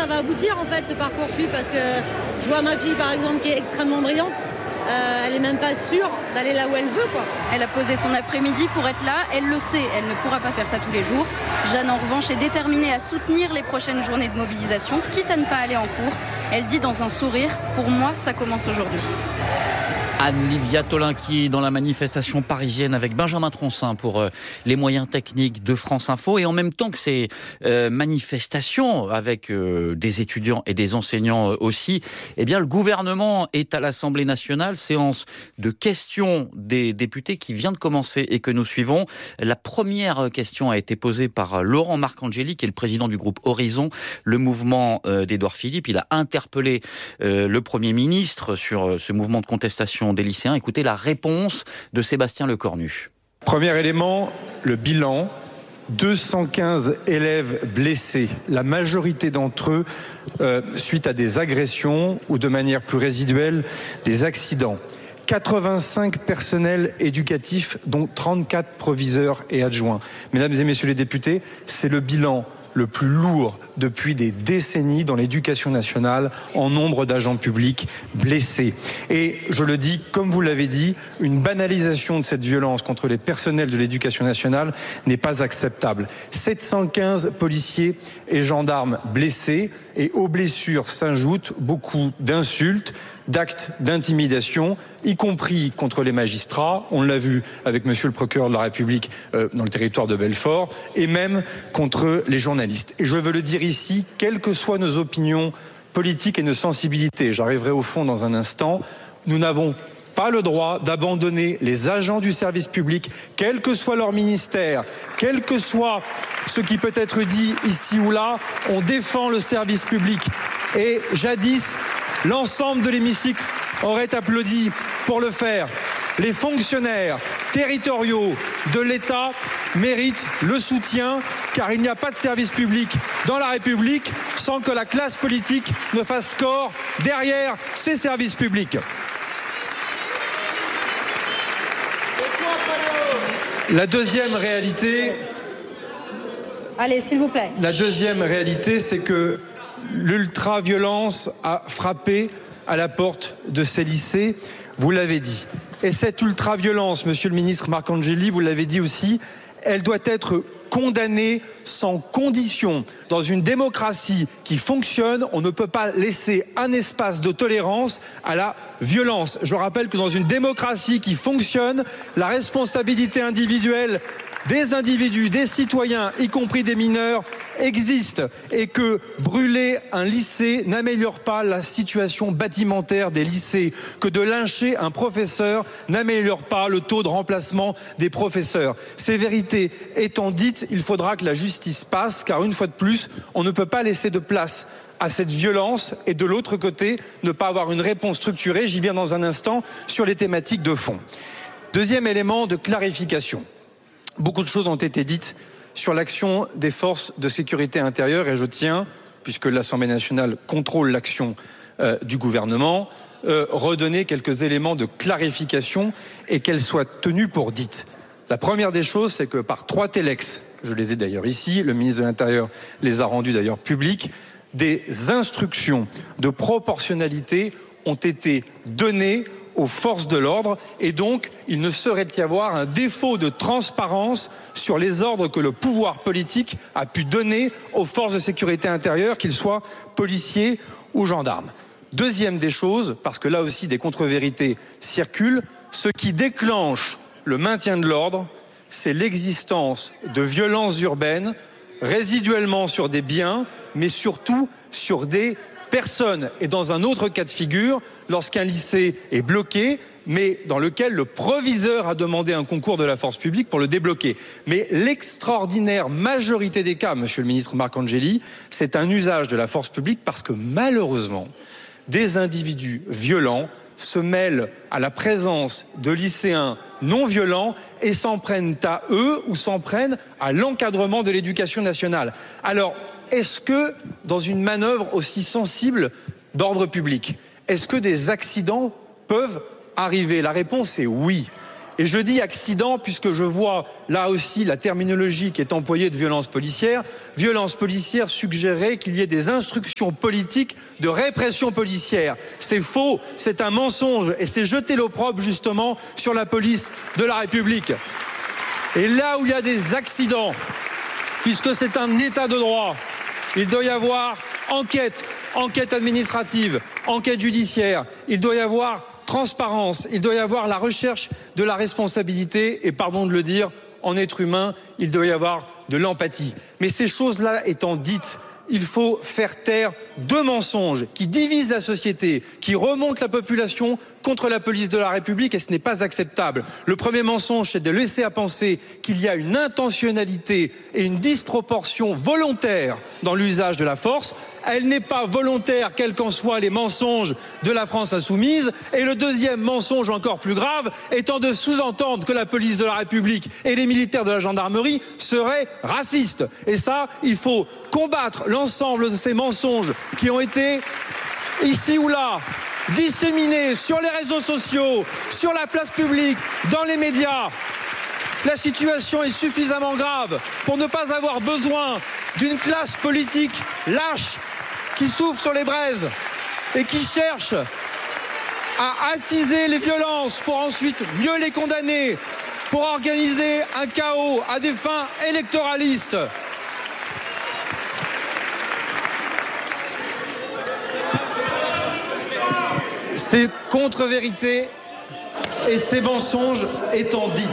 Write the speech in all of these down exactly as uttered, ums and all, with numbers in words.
ça va aboutir en fait ce Parcoursup, parce que je vois ma fille par exemple qui est extrêmement brillante. Euh, elle n'est même pas sûre d'aller là où elle veut, quoi. Elle a posé son après-midi pour être là, elle le sait, elle ne pourra pas faire ça tous les jours. Jeanne, en revanche, est déterminée à soutenir les prochaines journées de mobilisation, quitte à ne pas aller en cours. Elle dit dans un sourire, pour moi, ça commence aujourd'hui. Anne-Livia Tholin qui est dans la manifestation parisienne avec Benjamin Troncin pour euh, les moyens techniques de France Info. Et en même temps que ces euh, manifestations avec euh, des étudiants et des enseignants euh, aussi, eh bien le gouvernement est à l'Assemblée nationale. Séance de questions des députés qui vient de commencer et que nous suivons. La première question a été posée par Laurent Marcangeli, qui est le président du groupe Horizon, le mouvement euh, d'Édouard Philippe. Il a interpellé euh, le Premier ministre sur euh, ce mouvement de contestation des lycéens. Écoutez la réponse de Sébastien Lecornu. Premier élément, le bilan. deux cent quinze élèves blessés, la majorité d'entre eux euh, suite à des agressions ou de manière plus résiduelle, des accidents. quatre-vingt-cinq personnels éducatifs, dont trente-quatre proviseurs et adjoints. Mesdames et messieurs les députés, c'est le bilan le plus lourd depuis des décennies dans l'éducation nationale en nombre d'agents publics blessés. Et je le dis, comme vous l'avez dit, une banalisation de cette violence contre les personnels de l'éducation nationale n'est pas acceptable. sept cent quinze policiers et gendarmes blessés, et aux blessures s'ajoutent beaucoup d'insultes, d'actes d'intimidation, y compris contre les magistrats, on l'a vu avec monsieur le procureur de la République euh, dans le territoire de Belfort, et même contre les journalistes. Et je veux le dire ici, quelles que soient nos opinions politiques et nos sensibilités, j'arriverai au fond dans un instant, nous n'avons pas le droit d'abandonner les agents du service public, quel que soit leur ministère, quel que soit ce qui peut être dit ici ou là, on défend le service public. Et jadis, l'ensemble de l'hémicycle aurait applaudi pour le faire. Les fonctionnaires territoriaux de l'État méritent le soutien, car il n'y a pas de service public dans la République sans que la classe politique ne fasse corps derrière ces services publics. La deuxième réalité, Allez, s'il vous plaît. La deuxième réalité, c'est que l'ultra-violence a frappé à la porte de ces lycées, vous l'avez dit. Et cette ultra-violence, monsieur le ministre Marcangeli, vous l'avez dit aussi, elle doit être condamnée sans condition. Dans une démocratie qui fonctionne, on ne peut pas laisser un espace de tolérance à la violence. Je rappelle que dans une démocratie qui fonctionne, la responsabilité individuelle des individus, des citoyens, y compris des mineurs, existe, et que brûler un lycée n'améliore pas la situation bâtimentaire des lycées, que de lyncher un professeur n'améliore pas le taux de remplacement des professeurs. Ces vérités étant dites, il faudra que la justice passe, car une fois de plus, on ne peut pas laisser de place à cette violence et de l'autre côté, ne pas avoir une réponse structurée, j'y viens dans un instant, sur les thématiques de fond. Deuxième élément de clarification. Beaucoup de choses ont été dites sur l'action des forces de sécurité intérieure et je tiens, puisque l'Assemblée nationale contrôle l'action euh, du gouvernement, euh, redonner quelques éléments de clarification et qu'elles soient tenues pour dites. La première des choses, c'est que par trois télex, je les ai d'ailleurs ici, le ministre de l'Intérieur les a rendus d'ailleurs publics, des instructions de proportionnalité ont été données aux forces de l'ordre et donc il ne saurait y avoir un défaut de transparence sur les ordres que le pouvoir politique a pu donner aux forces de sécurité intérieure, qu'ils soient policiers ou gendarmes. Deuxième des choses, parce que là aussi des contre-vérités circulent, ce qui déclenche le maintien de l'ordre, c'est l'existence de violences urbaines, résiduellement sur des biens, mais surtout sur des personne. Et dans un autre cas de figure, lorsqu'un lycée est bloqué, mais dans lequel le proviseur a demandé un concours de la force publique pour le débloquer. Mais l'extraordinaire majorité des cas, monsieur le ministre Marcangeli, c'est un usage de la force publique parce que malheureusement, des individus violents se mêlent à la présence de lycéens non violents et s'en prennent à eux ou s'en prennent à l'encadrement de l'éducation nationale. Alors, est-ce que, dans une manœuvre aussi sensible d'ordre public, est-ce que des accidents peuvent arriver ? La réponse est oui. Et je dis accident puisque je vois là aussi la terminologie qui est employée de violence policière. Violence policière suggérerait qu'il y ait des instructions politiques de répression policière. C'est faux, c'est un mensonge et c'est jeter l'opprobre justement sur la police de la République. Et là où il y a des accidents, puisque c'est un état de droit, il doit y avoir enquête, enquête administrative, enquête judiciaire, il doit y avoir transparence, il doit y avoir la recherche de la responsabilité et, pardon de le dire, en être humain, il doit y avoir de l'empathie. Mais ces choses-là étant dites, il faut faire taire deux mensonges qui divisent la société, qui remontent la population contre la police de la République, et ce n'est pas acceptable. Le premier mensonge, c'est de laisser à penser qu'il y a une intentionnalité et une disproportion volontaire dans l'usage de la force. Elle n'est pas volontaire, quels qu'en soient les mensonges de la France insoumise. Et le deuxième mensonge encore plus grave étant de sous-entendre que la police de la République et les militaires de la gendarmerie seraient racistes. Et ça, il faut combattre l'ensemble de ces mensonges qui ont été ici ou là disséminés sur les réseaux sociaux, sur la place publique, dans les médias. La situation est suffisamment grave pour ne pas avoir besoin d'une classe politique lâche qui souffle sur les braises et qui cherche à attiser les violences pour ensuite mieux les condamner, pour organiser un chaos à des fins électoralistes. Ces contre-vérités et ces mensonges étant dits,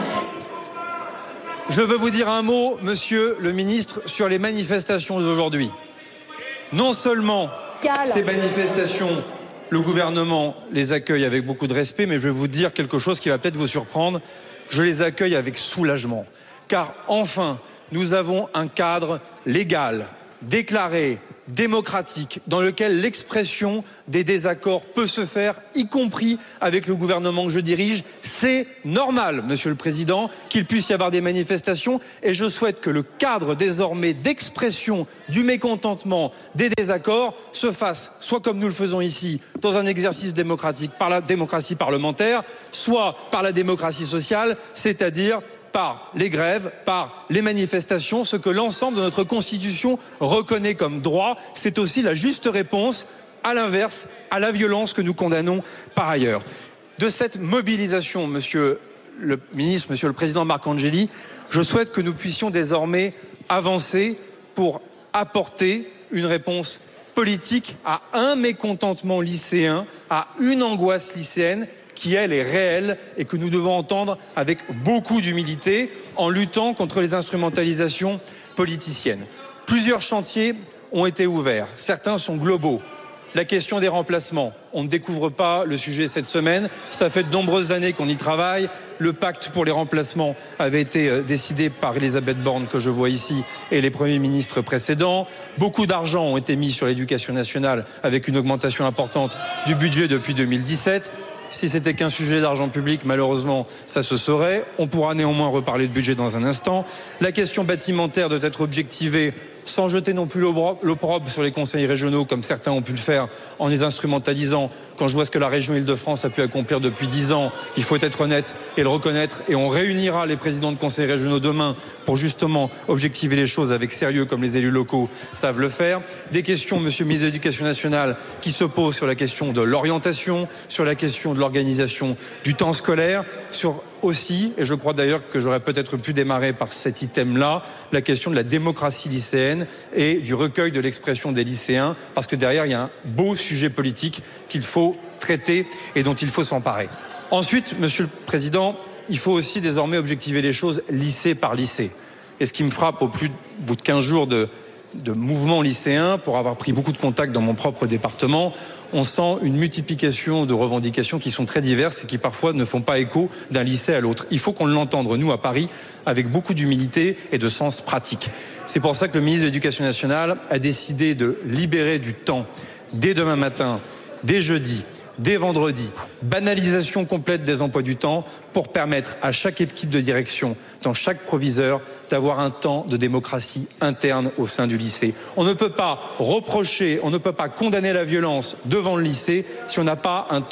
je veux vous dire un mot, monsieur le ministre, sur les manifestations d'aujourd'hui. Non seulement ces manifestations, le gouvernement les accueille avec beaucoup de respect, mais je vais vous dire quelque chose qui va peut-être vous surprendre. Je les accueille avec soulagement. Car enfin, nous avons un cadre légal, déclaré, démocratique, dans lequel l'expression des désaccords peut se faire, y compris avec le gouvernement que je dirige. C'est normal, Monsieur le Président, qu'il puisse y avoir des manifestations, et je souhaite que le cadre désormais d'expression du mécontentement, des désaccords, se fasse soit comme nous le faisons ici, dans un exercice démocratique par la démocratie parlementaire, soit par la démocratie sociale, c'est-à-dire par les grèves, par les manifestations, ce que l'ensemble de notre Constitution reconnaît comme droit. C'est aussi la juste réponse, à l'inverse, à la violence que nous condamnons par ailleurs. De cette mobilisation, Monsieur le ministre, Monsieur le Président Marcangeli, je souhaite que nous puissions désormais avancer pour apporter une réponse politique à un mécontentement lycéen, à une angoisse lycéenne qui, elle, est réelle et que nous devons entendre avec beaucoup d'humilité en luttant contre les instrumentalisations politiciennes. Plusieurs chantiers ont été ouverts. Certains sont globaux. La question des remplacements. On ne découvre pas le sujet cette semaine. Ça fait de nombreuses années qu'on y travaille. Le pacte pour les remplacements avait été décidé par Elisabeth Borne, que je vois ici, et les premiers ministres précédents. Beaucoup d'argent ont été mis sur l'éducation nationale avec une augmentation importante du budget depuis deux mille dix-sept. Si c'était qu'un sujet d'argent public, malheureusement, ça se saurait. On pourra néanmoins reparler de budget dans un instant. La question bâtimentaire doit être objectivée sans jeter non plus l'opprobre sur les conseils régionaux, comme certains ont pu le faire en les instrumentalisant. Quand je vois ce que la région Île-de-France a pu accomplir depuis dix ans, il faut être honnête et le reconnaître. Et on réunira les présidents de conseils régionaux demain pour justement objectiver les choses avec sérieux, comme les élus locaux savent le faire. Des questions, monsieur le ministre de l'Éducation nationale, qui se posent sur la question de l'orientation, sur la question de l'organisation du temps scolaire, sur aussi, et je crois d'ailleurs que j'aurais peut-être pu démarrer par cet item-là, la question de la démocratie lycéenne et du recueil de l'expression des lycéens, parce que derrière, il y a un beau sujet politique qu'il faut traiter et dont il faut s'emparer. Ensuite, Monsieur le Président, il faut aussi désormais objectiver les choses lycée par lycée. Et ce qui me frappe au plus au bout de quinze jours de, de mouvement lycéen, pour avoir pris beaucoup de contacts dans mon propre département, on sent une multiplication de revendications qui sont très diverses et qui parfois ne font pas écho d'un lycée à l'autre. Il faut qu'on l'entende, nous, à Paris, avec beaucoup d'humilité et de sens pratique. C'est pour ça que le ministre de l'Éducation nationale a décidé de libérer du temps dès demain matin, dès jeudi, dès vendredi, banalisation complète des emplois du temps pour permettre à chaque équipe de direction, dans chaque proviseur, d'avoir un temps de démocratie interne au sein du lycée. On ne peut pas reprocher, on ne peut pas condamner la violence devant le lycée si on n'a pas un temps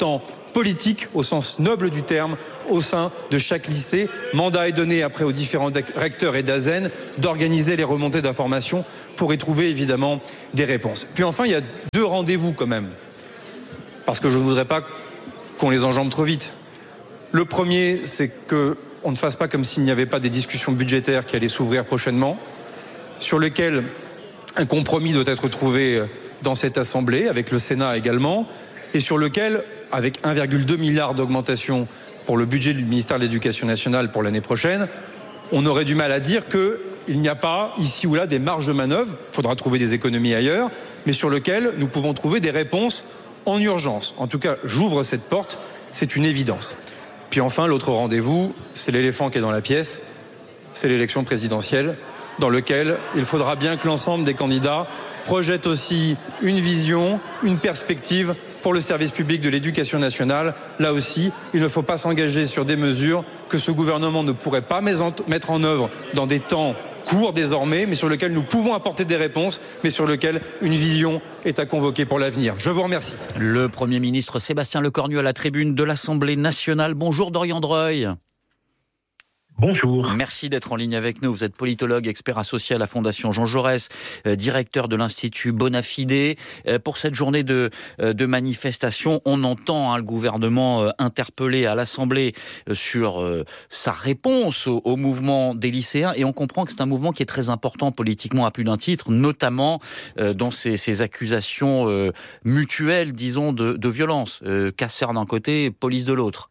politique au sens noble du terme au sein de chaque lycée. Mandat est donné après aux différents recteurs et d'A S E N d'organiser les remontées d'informations pour y trouver évidemment des réponses. Puis enfin, il y a deux rendez-vous quand même, parce que je ne voudrais pas qu'on les enjambe trop vite. Le premier, c'est qu'on ne fasse pas comme s'il n'y avait pas des discussions budgétaires qui allaient s'ouvrir prochainement, sur lesquelles un compromis doit être trouvé dans cette Assemblée, avec le Sénat également, et sur lequel, avec un virgule deux milliard d'augmentation pour le budget du ministère de l'Éducation nationale pour l'année prochaine, on aurait du mal à dire qu'il n'y a pas, ici ou là, des marges de manœuvre, il faudra trouver des économies ailleurs, mais sur lequel nous pouvons trouver des réponses en urgence. En tout cas, j'ouvre cette porte, c'est une évidence. Puis enfin, l'autre rendez-vous, c'est l'éléphant qui est dans la pièce, c'est l'élection présidentielle, dans lequel il faudra bien que l'ensemble des candidats projettent aussi une vision, une perspective pour le service public de l'éducation nationale. Là aussi, il ne faut pas s'engager sur des mesures que ce gouvernement ne pourrait pas mettre en œuvre dans des temps courts désormais, mais sur lesquels nous pouvons apporter des réponses, mais sur lesquels une vision est à convoquer pour l'avenir. Je vous remercie. Le Premier ministre Sébastien Lecornu à la tribune de l'Assemblée nationale. Bonjour Dorian Dreuil. Bonjour. Merci d'être en ligne avec nous. Vous êtes politologue, expert associé à la Fondation Jean Jaurès, euh, directeur de l'Institut Bonafide. Euh, pour cette journée de, euh, de manifestation, on entend hein, le gouvernement euh, interpellé à l'Assemblée euh, sur euh, sa réponse au, au mouvement des lycéens. Et on comprend que c'est un mouvement qui est très important politiquement à plus d'un titre, notamment euh, dans ces, ces accusations euh, mutuelles, disons, de, de violence. Euh, casseurs d'un côté, police de l'autre.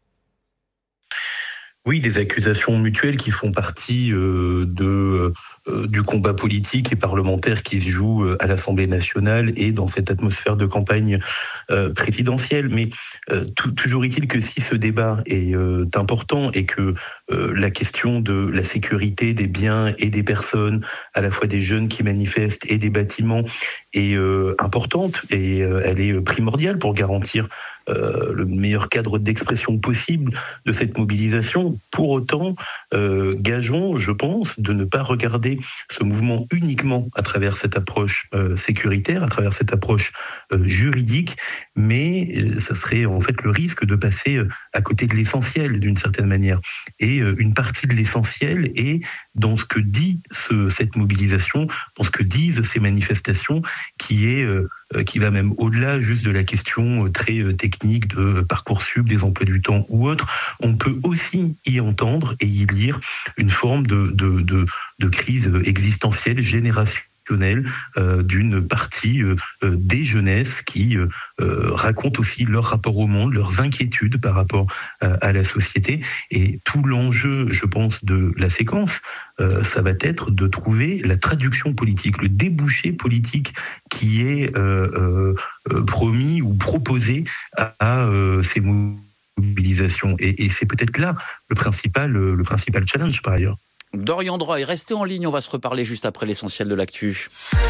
Oui, des accusations mutuelles qui font partie euh, de, euh, du combat politique et parlementaire qui se joue à l'Assemblée nationale et dans cette atmosphère de campagne euh, présidentielle. Mais euh, tout, toujours est-il que si ce débat est euh, important et que euh, la question de la sécurité des biens et des personnes, à la fois des jeunes qui manifestent et des bâtiments, est euh, importante et euh, elle est primordiale pour garantir Euh, le meilleur cadre d'expression possible de cette mobilisation. Pour autant, euh, gageons, je pense, de ne pas regarder ce mouvement uniquement à travers cette approche euh, sécuritaire, à travers cette approche euh, juridique, mais euh, ça serait en fait le risque de passer euh, à côté de l'essentiel d'une certaine manière. Et euh, une partie de l'essentiel est dans ce que dit ce, cette mobilisation, dans ce que disent ces manifestations, qui est euh, qui va même au-delà juste de la question très technique de Parcoursup, des emplois du temps ou autre. On peut aussi y entendre et y lire une forme de, de, de, de crise existentielle, générationnelle, Euh, d'une partie euh, des jeunesses qui euh, racontent aussi leur rapport au monde, leurs inquiétudes par rapport euh, à la société. Et tout l'enjeu, je pense, de la séquence, euh, ça va être de trouver la traduction politique, le débouché politique qui est euh, euh, promis ou proposé à, à euh, ces mobilisations. Et, et c'est peut-être là le principal, le principal challenge par ailleurs. Dorian Dreuil, restez en ligne, on va se reparler juste après l'essentiel de l'actu.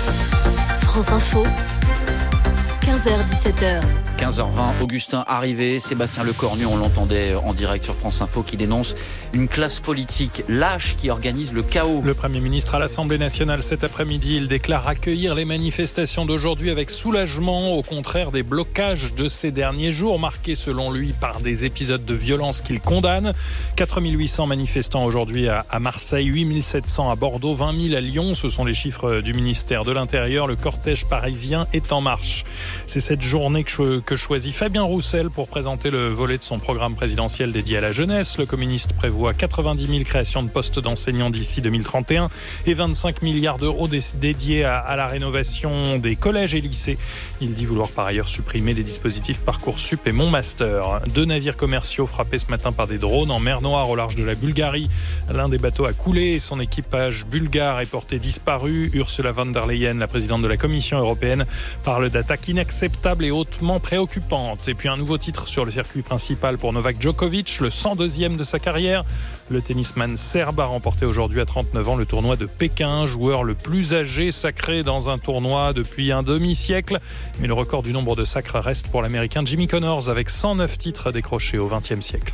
France Info, quinze heures dix-sept heures. quinze heures vingt, Augustin arrivé, Sébastien Lecornu, on l'entendait en direct sur France Info, qui dénonce une classe politique lâche qui organise le chaos. Le Premier ministre à l'Assemblée nationale cet après-midi, il déclare accueillir les manifestations d'aujourd'hui avec soulagement, au contraire des blocages de ces derniers jours, marqués selon lui par des épisodes de violence qu'il condamne. quatre mille huit cents manifestants aujourd'hui à Marseille, huit mille sept cents à Bordeaux, vingt mille à Lyon, ce sont les chiffres du ministère de l'Intérieur. Le cortège parisien est en marche. C'est cette journée que, que choisit Fabien Roussel pour présenter le volet de son programme présidentiel dédié à la jeunesse. Le communiste prévoit quatre-vingt-dix mille créations de postes d'enseignants d'ici deux mille trente et un et vingt-cinq milliards d'euros dédiés à, à la rénovation des collèges et lycées. Il dit vouloir par ailleurs supprimer les dispositifs Parcoursup et Mon Master. Deux navires commerciaux frappés ce matin par des drones en mer Noire au large de la Bulgarie. L'un des bateaux a coulé et son équipage bulgare est porté disparu. Ursula von der Leyen, la présidente de la Commission européenne, parle d'attaques inacceptables et hautement préoccupantes. Et puis un nouveau titre sur le circuit principal pour Novak Djokovic, le cent deuxième de sa carrière. Le tennisman serbe a remporté aujourd'hui à trente-neuf ans le tournoi de Pékin, joueur le plus âgé sacré dans un tournoi depuis un demi-siècle. Mais le record du nombre de sacres reste pour l'américain Jimmy Connors avec cent neuf titres décrochés au vingtième siècle.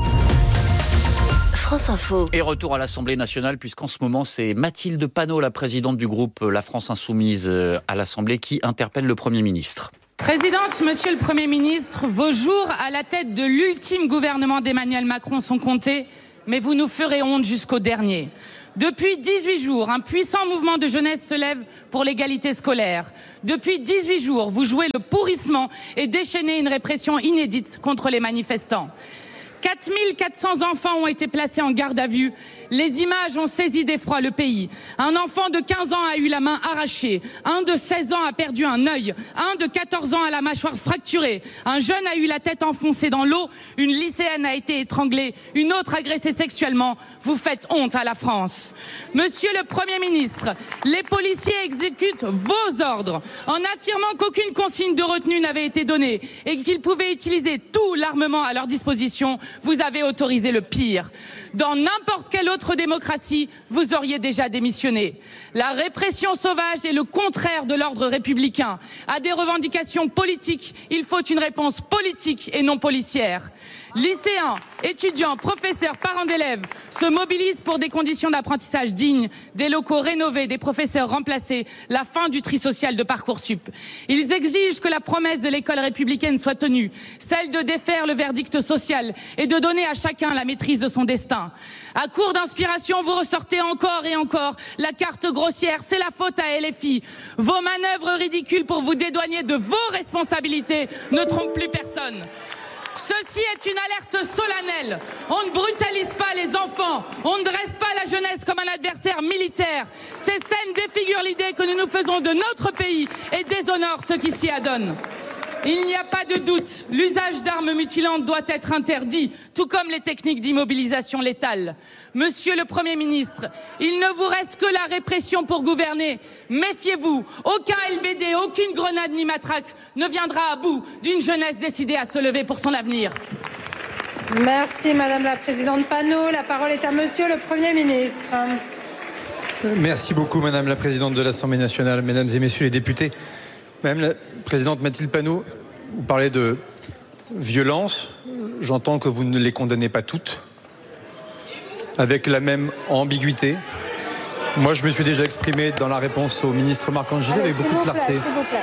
France Info. Et retour à l'Assemblée nationale, puisqu'en ce moment, c'est Mathilde Panot, la présidente du groupe La France Insoumise à l'Assemblée, qui interpelle le Premier ministre. Présidente, Monsieur le Premier ministre, vos jours à la tête de l'ultime gouvernement d'Emmanuel Macron sont comptés, mais vous nous ferez honte jusqu'au dernier. Depuis dix-huit jours, un puissant mouvement de jeunesse se lève pour l'égalité scolaire. Depuis dix-huit jours, vous jouez le pourrissement et déchaînez une répression inédite contre les manifestants. quatre mille quatre cents enfants ont été placés en garde à vue. Les images ont saisi d'effroi le pays. Un enfant de quinze ans a eu la main arrachée. Un de seize ans a perdu un œil. Un de quatorze ans a la mâchoire fracturée. Un jeune a eu la tête enfoncée dans l'eau. Une lycéenne a été étranglée. Une autre agressée sexuellement. Vous faites honte à la France. Monsieur le Premier ministre, les policiers exécutent vos ordres en affirmant qu'aucune consigne de retenue n'avait été donnée et qu'ils pouvaient utiliser tout l'armement à leur disposition. Vous avez autorisé le pire. Dans n'importe quelle autre démocratie, vous auriez déjà démissionné. La répression sauvage est le contraire de l'ordre républicain. À des revendications politiques, il faut une réponse politique et non policière. Lycéens, étudiants, professeurs, parents d'élèves se mobilisent pour des conditions d'apprentissage dignes, des locaux rénovés, des professeurs remplacés, la fin du tri social de Parcoursup. Ils exigent que la promesse de l'école républicaine soit tenue, celle de défaire le verdict social et de donner à chacun la maîtrise de son destin. À court d'inspiration, vous ressortez encore et encore la carte grossière, c'est la faute à L F I. Vos manœuvres ridicules pour vous dédouaner de vos responsabilités ne trompent plus personne. Ceci est une alerte solennelle. On ne brutalise pas les enfants. On ne dresse pas la jeunesse comme un adversaire militaire. Ces scènes défigurent l'idée que nous nous faisons de notre pays et déshonorent ceux qui s'y adonnent. Il n'y a pas de doute, l'usage d'armes mutilantes doit être interdit, tout comme les techniques d'immobilisation létale. Monsieur le Premier ministre, il ne vous reste que la répression pour gouverner. Méfiez-vous, aucun L B D, aucune grenade ni matraque ne viendra à bout d'une jeunesse décidée à se lever pour son avenir. Merci Madame la Présidente Panot. La parole est à Monsieur le Premier ministre. Merci beaucoup Madame la Présidente de l'Assemblée nationale, Mesdames et Messieurs les députés. Madame la Présidente Mathilde Panot, vous parlez de violence. J'entends que vous ne les condamnez pas toutes, avec la même ambiguïté. Moi, je me suis déjà exprimé dans la réponse au ministre Marcangeli avec beaucoup de clarté.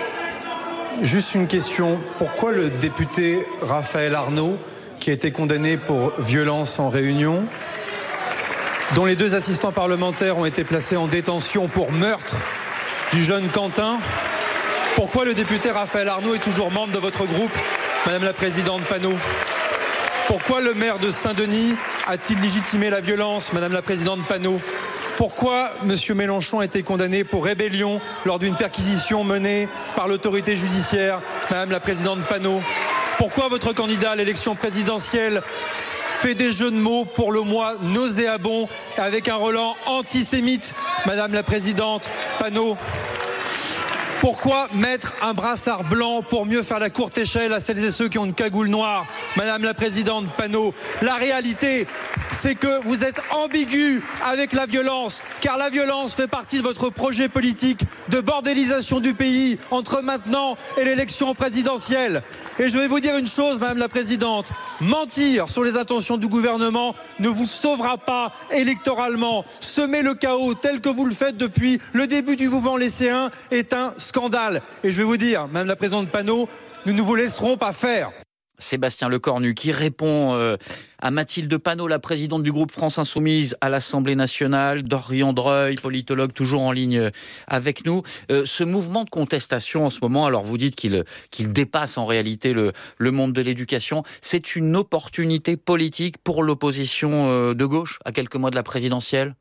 Juste une question. Pourquoi le député Raphaël Arnaud, qui a été condamné pour violence en réunion, dont les deux assistants parlementaires ont été placés en détention pour meurtre du jeune Quentin, pourquoi le député Raphaël Arnaud est toujours membre de votre groupe, Madame la Présidente Panot? Pourquoi le maire de Saint-Denis a-t-il légitimé la violence, Madame la Présidente Panot? Pourquoi M. Mélenchon a été condamné pour rébellion lors d'une perquisition menée par l'autorité judiciaire, Madame la Présidente Panot? Pourquoi votre candidat à l'élection présidentielle fait des jeux de mots pour le moins nauséabond avec un relent antisémite, Madame la Présidente Panot? Pourquoi mettre un brassard blanc pour mieux faire la courte échelle à celles et ceux qui ont une cagoule noire, Madame la Présidente Panot? La réalité, c'est que vous êtes ambigu avec la violence, car la violence fait partie de votre projet politique de bordélisation du pays entre maintenant et l'élection présidentielle. Et je vais vous dire une chose, Madame la Présidente, mentir sur les intentions du gouvernement ne vous sauvera pas électoralement. Semer le chaos tel que vous le faites depuis le début du mouvement lycéen est un scandale. Et je vais vous dire, Madame la Présidente Panot, nous ne vous laisserons pas faire. Sébastien Lecornu qui répond euh, à Mathilde Panot, la présidente du groupe France Insoumise à l'Assemblée nationale. Dorian Dreuil, politologue, toujours en ligne avec nous. Euh, ce mouvement de contestation en ce moment, alors vous dites qu'il, qu'il dépasse en réalité le, le monde de l'éducation. C'est une opportunité politique pour l'opposition euh, de gauche à quelques mois de la présidentielle?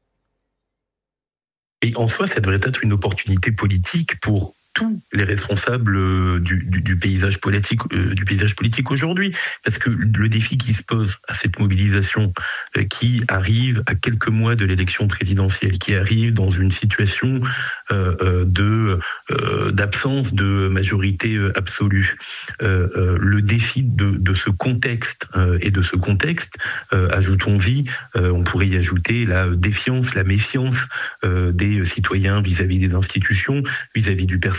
Et en soi, ça devrait être une opportunité politique pour tous les responsables du, du, du paysage politique, euh, du paysage politique aujourd'hui, parce que le défi qui se pose à cette mobilisation, euh, qui arrive à quelques mois de l'élection présidentielle, qui arrive dans une situation euh, euh, de euh, d'absence de majorité euh, absolue, euh, euh, le défi de, de ce contexte euh, et de ce contexte, euh, ajoutons-y, euh, on pourrait y ajouter la défiance, la méfiance euh, des citoyens vis-à-vis des institutions, vis-à-vis du personnel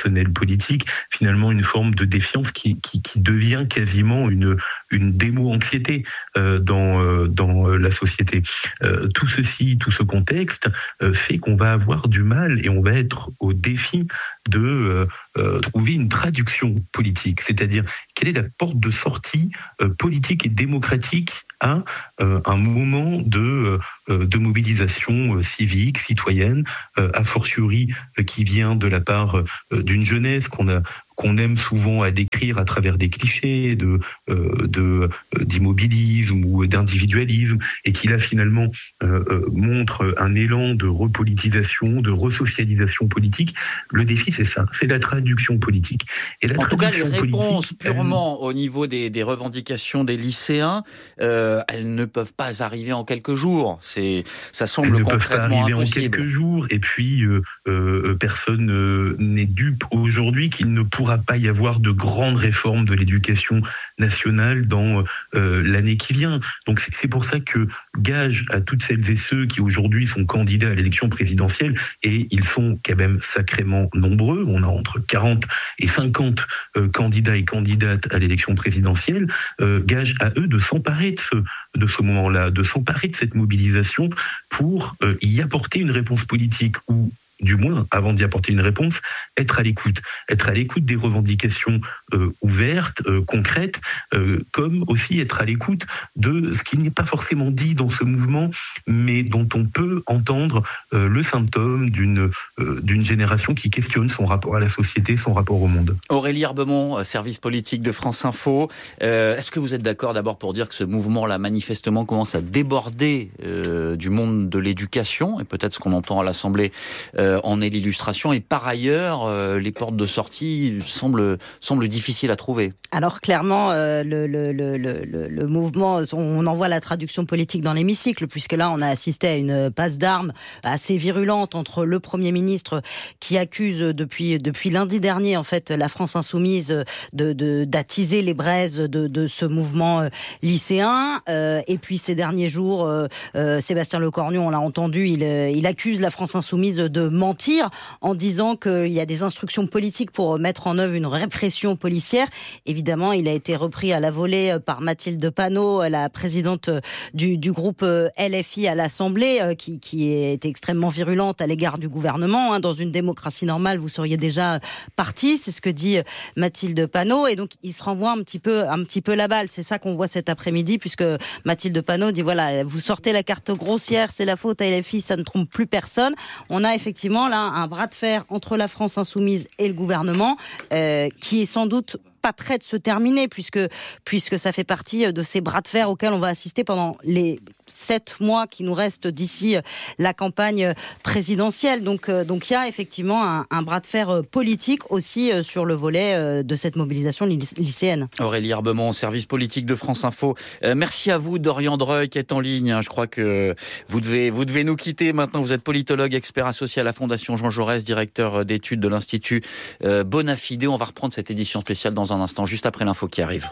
personnel politique, finalement une forme de défiance qui, qui, qui devient quasiment une, une démo-anxiété euh, dans, euh, dans la société. Euh, tout ceci, tout ce contexte euh, fait qu'on va avoir du mal et on va être au défi de euh, euh, trouver une traduction politique, c'est-à-dire quelle est la porte de sortie euh, politique et démocratique à euh, un moment de, euh, de mobilisation euh, civique, citoyenne, euh, a fortiori euh, qui vient de la part euh, d'une jeunesse qu'on a qu'on aime souvent à décrire à travers des clichés de, euh, de, euh, d'immobilisme ou d'individualisme, et qui là finalement euh, euh, montre un élan de repolitisation, de resocialisation politique. Le défi, c'est ça, c'est la traduction politique. Et la en tout cas, les réponses elle... purement au niveau des, des revendications des lycéens, euh, elles ne peuvent pas arriver en quelques jours. C'est, ça semble elles concrètement ne peuvent pas arriver impossible. en quelques jours. Et puis, euh, euh, personne euh, n'est dupe aujourd'hui qu'il ne pourra pas y avoir de grandes réformes de l'éducation nationale dans euh, l'année qui vient. Donc c'est, c'est pour ça que gage à toutes celles et ceux qui aujourd'hui sont candidats à l'élection présidentielle, et ils sont quand même sacrément nombreux, on a entre quarante et cinquante euh, candidats et candidates à l'élection présidentielle, euh, gage à eux de s'emparer de ce, de ce moment-là, de s'emparer de cette mobilisation pour euh, y apporter une réponse politique, ou du moins, avant d'y apporter une réponse, être à l'écoute. Être à l'écoute des revendications euh, ouvertes, euh, concrètes, euh, comme aussi être à l'écoute de ce qui n'est pas forcément dit dans ce mouvement, mais dont on peut entendre euh, le symptôme d'une, euh, d'une génération qui questionne son rapport à la société, son rapport au monde. Aurélie Herbemont, service politique de France Info. Euh, est-ce que vous êtes d'accord d'abord pour dire que ce mouvement-là, manifestement, commence à déborder euh, du monde de l'éducation, et peut-être ce qu'on entend à l'Assemblée euh, en est l'illustration, et par ailleurs, euh, les portes de sortie semblent, semblent difficiles à trouver. Alors clairement, euh, le, le, le, le, le mouvement, on en voit la traduction politique dans l'hémicycle, puisque là on a assisté à une passe d'armes assez virulente entre le Premier ministre qui accuse depuis, depuis lundi dernier en fait la France Insoumise de, de, d'attiser les braises de, de ce mouvement lycéen, euh, et puis ces derniers jours, euh, euh, Sébastien Lecornu, on l'a entendu, il, il accuse la France Insoumise de mentir en disant qu'il y a des instructions politiques pour mettre en œuvre une répression policière. Évidemment, il a été repris à la volée par Mathilde Panot, la présidente du, du groupe L F I à l'Assemblée, qui, qui est extrêmement virulente à l'égard du gouvernement. Dans une démocratie normale, vous seriez déjà parti, c'est ce que dit Mathilde Panot, et donc il se renvoie un petit peu, un petit peu la balle. C'est ça qu'on voit cet après-midi, puisque Mathilde Panot dit voilà, vous sortez la carte grossière, c'est la faute à L F I, ça ne trompe plus personne. On a effectivement là un bras de fer entre la France Insoumise et le gouvernement euh, qui est sans doute pas prêt de se terminer, puisque, puisque ça fait partie de ces bras de fer auxquels on va assister pendant les sept mois qui nous restent d'ici la campagne présidentielle. Donc, donc il y a effectivement un, un bras de fer politique aussi sur le volet de cette mobilisation lycéenne. Aurélie Herbemont, service politique de France Info. Euh, merci à vous, Dorian Dreuil, qui est en ligne. Je crois que vous devez, vous devez nous quitter maintenant. Vous êtes politologue, expert associé à la Fondation Jean Jaurès, directeur d'études de l'Institut euh, Bonafide. On va reprendre cette édition spéciale dans un instant, juste après l'info qui arrive.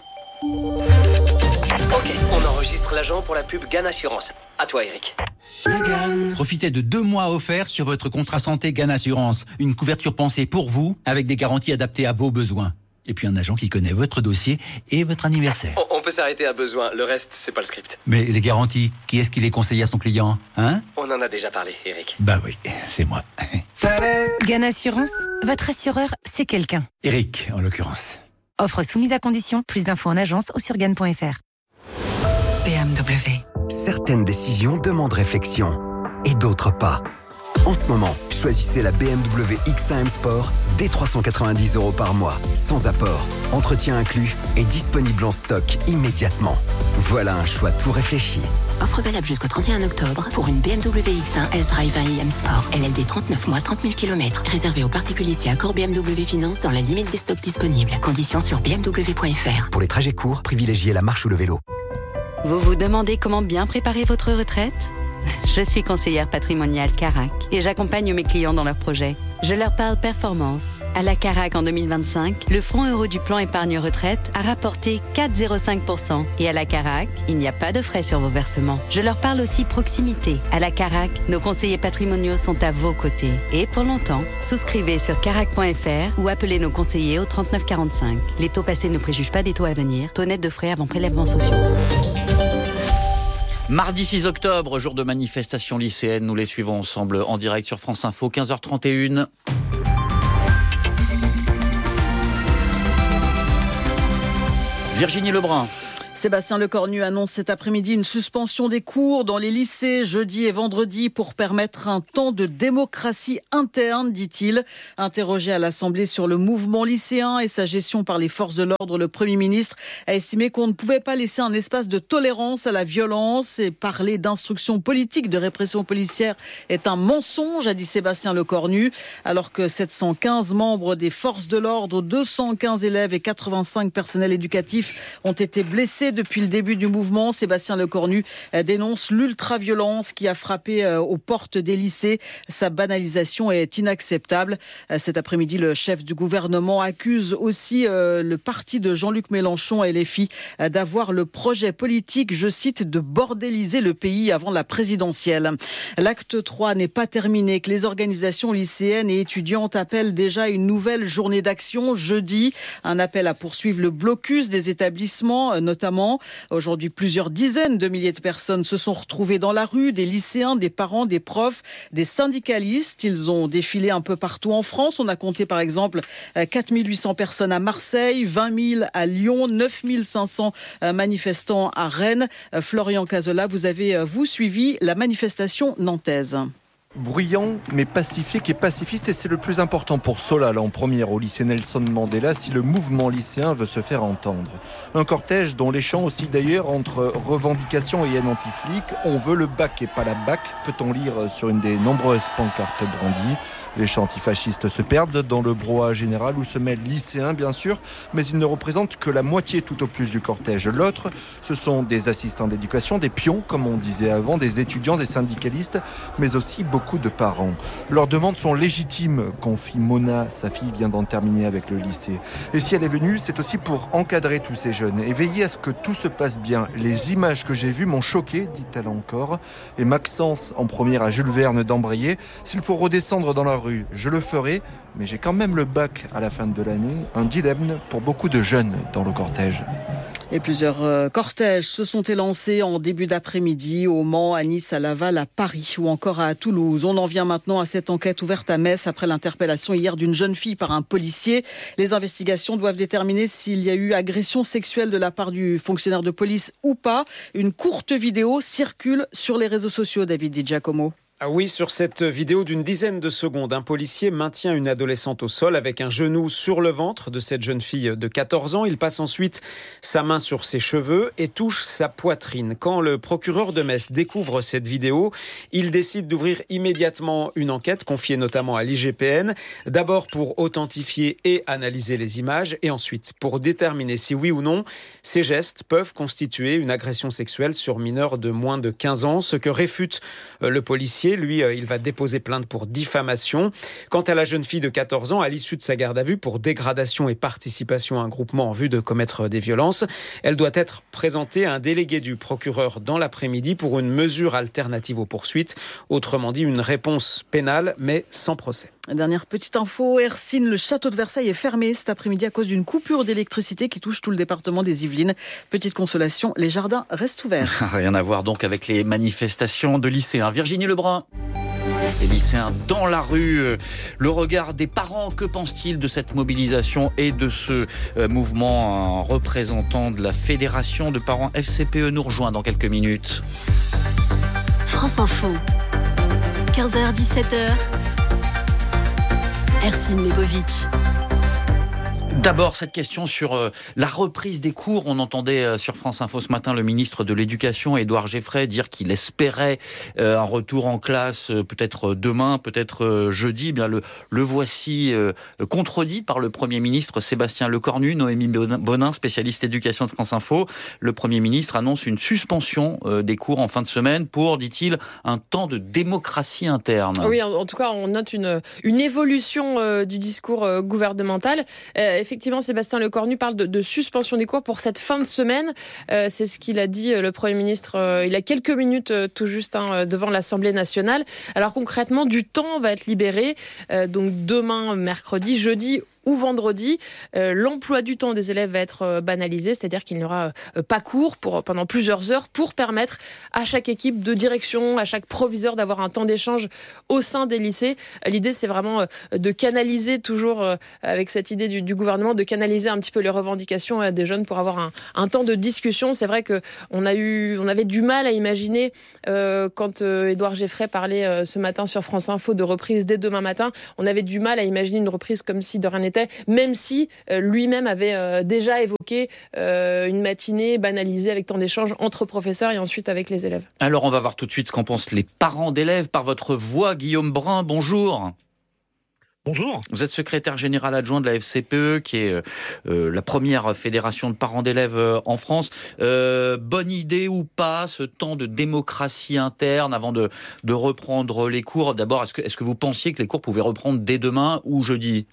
Ok, on enregistre l'agent pour la pub Gann Assurance. À toi, Eric. Profitez de deux mois offerts sur votre contrat santé Gann Assurance. Une couverture pensée pour vous, avec des garanties adaptées à vos besoins. Et puis un agent qui connaît votre dossier et votre anniversaire. On, on peut s'arrêter à besoin, le reste, c'est pas le script. Mais les garanties, qui est-ce qui les conseille à son client, hein? On en a déjà parlé, Eric. Bah oui, c'est moi. Gann Assurance, votre assureur, c'est quelqu'un. Eric, en l'occurrence. Offre soumise à condition. Plus d'infos en agence ou sur gann point f r. B M W. Certaines décisions demandent réflexion et d'autres pas. En ce moment, choisissez la B M W X un M Sport dès trois cent quatre-vingt-dix euros par mois, sans apport, entretien inclus et disponible en stock immédiatement. Voilà un choix tout réfléchi. Offre valable jusqu'au trente et un octobre pour une B M W X un S-Drive un i M Sport. L L D trente-neuf mois, trente mille kilomètres. Réservé aux particuliers si accord B M W Finance dans la limite des stocks disponibles. Conditions sur b m w point f r. Pour les trajets courts, privilégiez la marche ou le vélo. Vous vous demandez comment bien préparer votre retraite ? Je suis conseillère patrimoniale Carac et j'accompagne mes clients dans leurs projets. Je leur parle performance. À la Carac en deux mille vingt-cinq, le fonds euro du plan épargne retraite a rapporté quatre virgule zéro cinq pour cent. Et à la Carac, il n'y a pas de frais sur vos versements. Je leur parle aussi proximité. À la Carac, nos conseillers patrimoniaux sont à vos côtés. Et pour longtemps, souscrivez sur carac point f r ou appelez nos conseillers au trente-neuf quarante-cinq. Les taux passés ne préjugent pas des taux à venir. Taux net de frais avant prélèvements sociaux. Mardi six octobre, jour de manifestation lycéenne, nous les suivons ensemble en direct sur France Info, quinze heures trente et une. Virginie Lebrun. Sébastien Lecornu annonce cet après-midi une suspension des cours dans les lycées jeudi et vendredi pour permettre un temps de démocratie interne, dit-il. Interrogé à l'Assemblée sur le mouvement lycéen et sa gestion par les forces de l'ordre, le Premier ministre a estimé qu'on ne pouvait pas laisser un espace de tolérance à la violence et parler d'instruction politique, de répression policière est un mensonge, a dit Sébastien Lecornu, alors que sept cent quinze membres des forces de l'ordre, deux cent quinze élèves et quatre-vingt-cinq personnels éducatifs ont été blessés depuis le début du mouvement. Sébastien Lecornu dénonce l'ultra-violence qui a frappé aux portes des lycées. Sa banalisation est inacceptable. Cet après-midi, le chef du gouvernement accuse aussi le parti de Jean-Luc Mélenchon et L F I d'avoir le projet politique, je cite, de bordéliser le pays avant la présidentielle. L'acte trois n'est pas terminé, que les organisations lycéennes et étudiantes appellent déjà à une nouvelle journée d'action jeudi. Un appel à poursuivre le blocus des établissements, notamment. Aujourd'hui, plusieurs dizaines de milliers de personnes se sont retrouvées dans la rue, des lycéens, des parents, des profs, des syndicalistes. Ils ont défilé un peu partout en France. On a compté par exemple quatre mille huit cents personnes à Marseille, vingt mille à Lyon, neuf mille cinq cents manifestants à Rennes. Florian Cazola, vous avez, vous, suivi la manifestation nantaise. Bruyant, mais pacifique et pacifiste, et c'est le plus important pour Solal en première au lycée Nelson Mandela si le mouvement lycéen veut se faire entendre. Un cortège dont les chants aussi d'ailleurs entre revendications et haine anti-flic. On veut le bac et pas la bac, peut-on lire sur une des nombreuses pancartes brandies. Les chants antifascistes se perdent dans le brouhaha général où se mêlent lycéens bien sûr, mais ils ne représentent que la moitié tout au plus du cortège. L'autre, ce sont des assistants d'éducation, des pions comme on disait avant, des étudiants, des syndicalistes, mais aussi beaucoup de parents. Leurs demandes sont légitimes, confie Mona, sa fille vient d'en terminer avec le lycée. Et si elle est venue, c'est aussi pour encadrer tous ces jeunes et veiller à ce que tout se passe bien. Les images que j'ai vues m'ont choqué, dit-elle encore. Et Maxence, en première à Jules Verne d'embrayer, s'il faut redescendre dans la rue, je le ferai, mais j'ai quand même le bac à la fin de l'année, un dilemme pour beaucoup de jeunes dans le cortège. Et plusieurs euh, cortèges se sont élancés en début d'après-midi au Mans, à Nice, à Laval, à Paris ou encore à Toulouse. On en vient maintenant à cette enquête ouverte à Metz après l'interpellation hier d'une jeune fille par un policier. Les investigations doivent déterminer s'il y a eu agression sexuelle de la part du fonctionnaire de police ou pas. Une courte vidéo circule sur les réseaux sociaux, David Di Giacomo. Ah oui, sur cette vidéo d'une dizaine de secondes, un policier maintient une adolescente au sol avec un genou sur le ventre de cette jeune fille de quatorze ans. Il passe ensuite sa main sur ses cheveux et touche sa poitrine. Quand le procureur de Metz découvre cette vidéo, il décide d'ouvrir immédiatement une enquête confiée notamment à l'I G P N. D'abord pour authentifier et analyser les images et ensuite pour déterminer si oui ou non ces gestes peuvent constituer une agression sexuelle sur mineur de moins de quinze ans, ce que réfute le policier. Lui, il va déposer plainte pour diffamation. Quant à la jeune fille de quatorze ans, à l'issue de sa garde à vue pour dégradation et participation à un groupement en vue de commettre des violences, elle doit être présentée à un délégué du procureur dans l'après-midi pour une mesure alternative aux poursuites. Autrement dit, une réponse pénale, mais sans procès. Dernière petite info, Hercine, le château de Versailles est fermé cet après-midi à cause d'une coupure d'électricité qui touche tout le département des Yvelines. Petite consolation, les jardins restent ouverts. Rien à voir donc avec les manifestations de lycéens. Virginie Lebrun. Les lycéens dans la rue, le regard des parents, que pensent-ils de cette mobilisation et de ce mouvement? Un représentant de la Fédération de parents F C P E nous rejoint dans quelques minutes. France Info, quinze heures dix-sept heures. Hercine Lebovitch. D'abord, cette question sur euh, la reprise des cours. On entendait euh, sur France Info ce matin le ministre de l'Éducation, Édouard Geffray, dire qu'il espérait euh, un retour en classe euh, peut-être demain, peut-être euh, jeudi. Eh bien, le, le voici euh, contredit par le Premier ministre Sébastien Lecornu. Noémie Bonin, spécialiste éducation de France Info. Le Premier ministre annonce une suspension euh, des cours en fin de semaine pour, dit-il, un temps de démocratie interne. Oui, en, en tout cas, on note une, une évolution euh, du discours euh, gouvernemental. Euh, Effectivement, Sébastien Lecornu parle de, de suspension des cours pour cette fin de semaine. Euh, c'est ce qu'il a dit, le Premier ministre, euh, il y a quelques minutes euh, tout juste hein, devant l'Assemblée nationale. Alors concrètement, du temps va être libéré. Euh, donc demain, mercredi, jeudi ou vendredi, euh, l'emploi du temps des élèves va être euh, banalisé, c'est-à-dire qu'il n'y aura euh, pas cours pour, pendant plusieurs heures pour permettre à chaque équipe de direction, à chaque proviseur d'avoir un temps d'échange au sein des lycées. Euh, l'idée, c'est vraiment euh, de canaliser, toujours euh, avec cette idée du, du gouvernement, de canaliser un petit peu les revendications euh, des jeunes pour avoir un, un temps de discussion. C'est vrai qu'on a eu, on avait du mal à imaginer, euh, quand euh, Édouard Geffray parlait euh, ce matin sur France Info de reprise dès demain matin, on avait du mal à imaginer une reprise comme si de rien n'était, même si euh, lui-même avait euh, déjà évoqué euh, une matinée banalisée avec temps d'échange entre professeurs et ensuite avec les élèves. Alors on va voir tout de suite ce qu'en pensent les parents d'élèves par votre voix. Guillaume Brun, bonjour. Bonjour. Vous êtes secrétaire général adjoint de la F C P E, qui est euh, la première fédération de parents d'élèves euh, en France. Euh, bonne idée ou pas, ce temps de démocratie interne avant de, de reprendre les cours? D'abord, est-ce que, est-ce que vous pensiez que les cours pouvaient reprendre dès demain ou jeudi?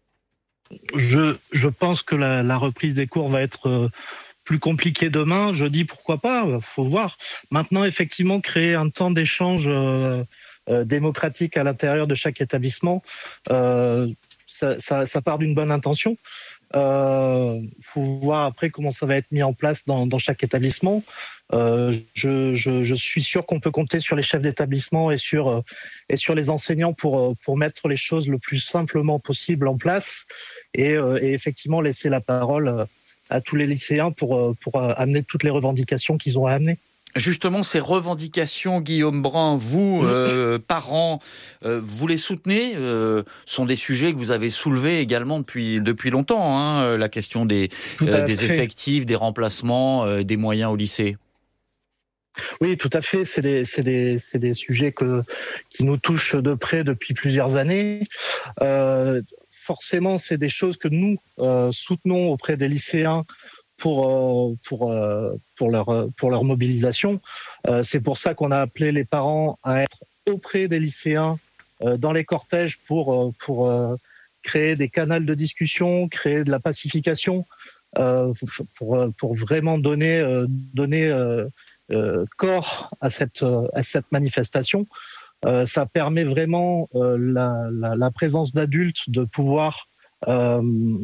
Je, je pense que la, la reprise des cours va être euh, plus compliquée demain. Jeudi, pourquoi pas, faut voir. Maintenant, effectivement, créer un temps d'échange euh, euh, démocratique à l'intérieur de chaque établissement, euh, ça, ça, ça part d'une bonne intention. Euh, faut voir après comment ça va être mis en place dans, dans chaque établissement. Euh, je, je, je suis sûr qu'on peut compter sur les chefs d'établissement et sur euh, et sur les enseignants pour pour mettre les choses le plus simplement possible en place et, euh, et effectivement laisser la parole à tous les lycéens pour pour amener toutes les revendications qu'ils ont à amener. Justement, ces revendications, Guillaume Brun, vous, euh, parents, euh, vous les soutenez, euh, sont des sujets que vous avez soulevés également depuis depuis longtemps, hein, la question des euh, des effectifs, des remplacements, euh, des moyens au lycée. Oui, tout à fait. C'est des, c'est des, c'est des sujets que, qui nous touchent de près depuis plusieurs années. Euh, forcément, c'est des choses que nous euh, soutenons auprès des lycéens pour euh, pour euh, pour leur pour leur mobilisation. Euh, c'est pour ça qu'on a appelé les parents à être auprès des lycéens euh, dans les cortèges pour euh, pour euh, créer des canaux de discussion, créer de la pacification, euh, pour pour vraiment donner euh, donner euh, Euh, corps à cette euh, à cette manifestation. Euh, ça permet vraiment euh, la, la, la présence d'adultes de pouvoir euh,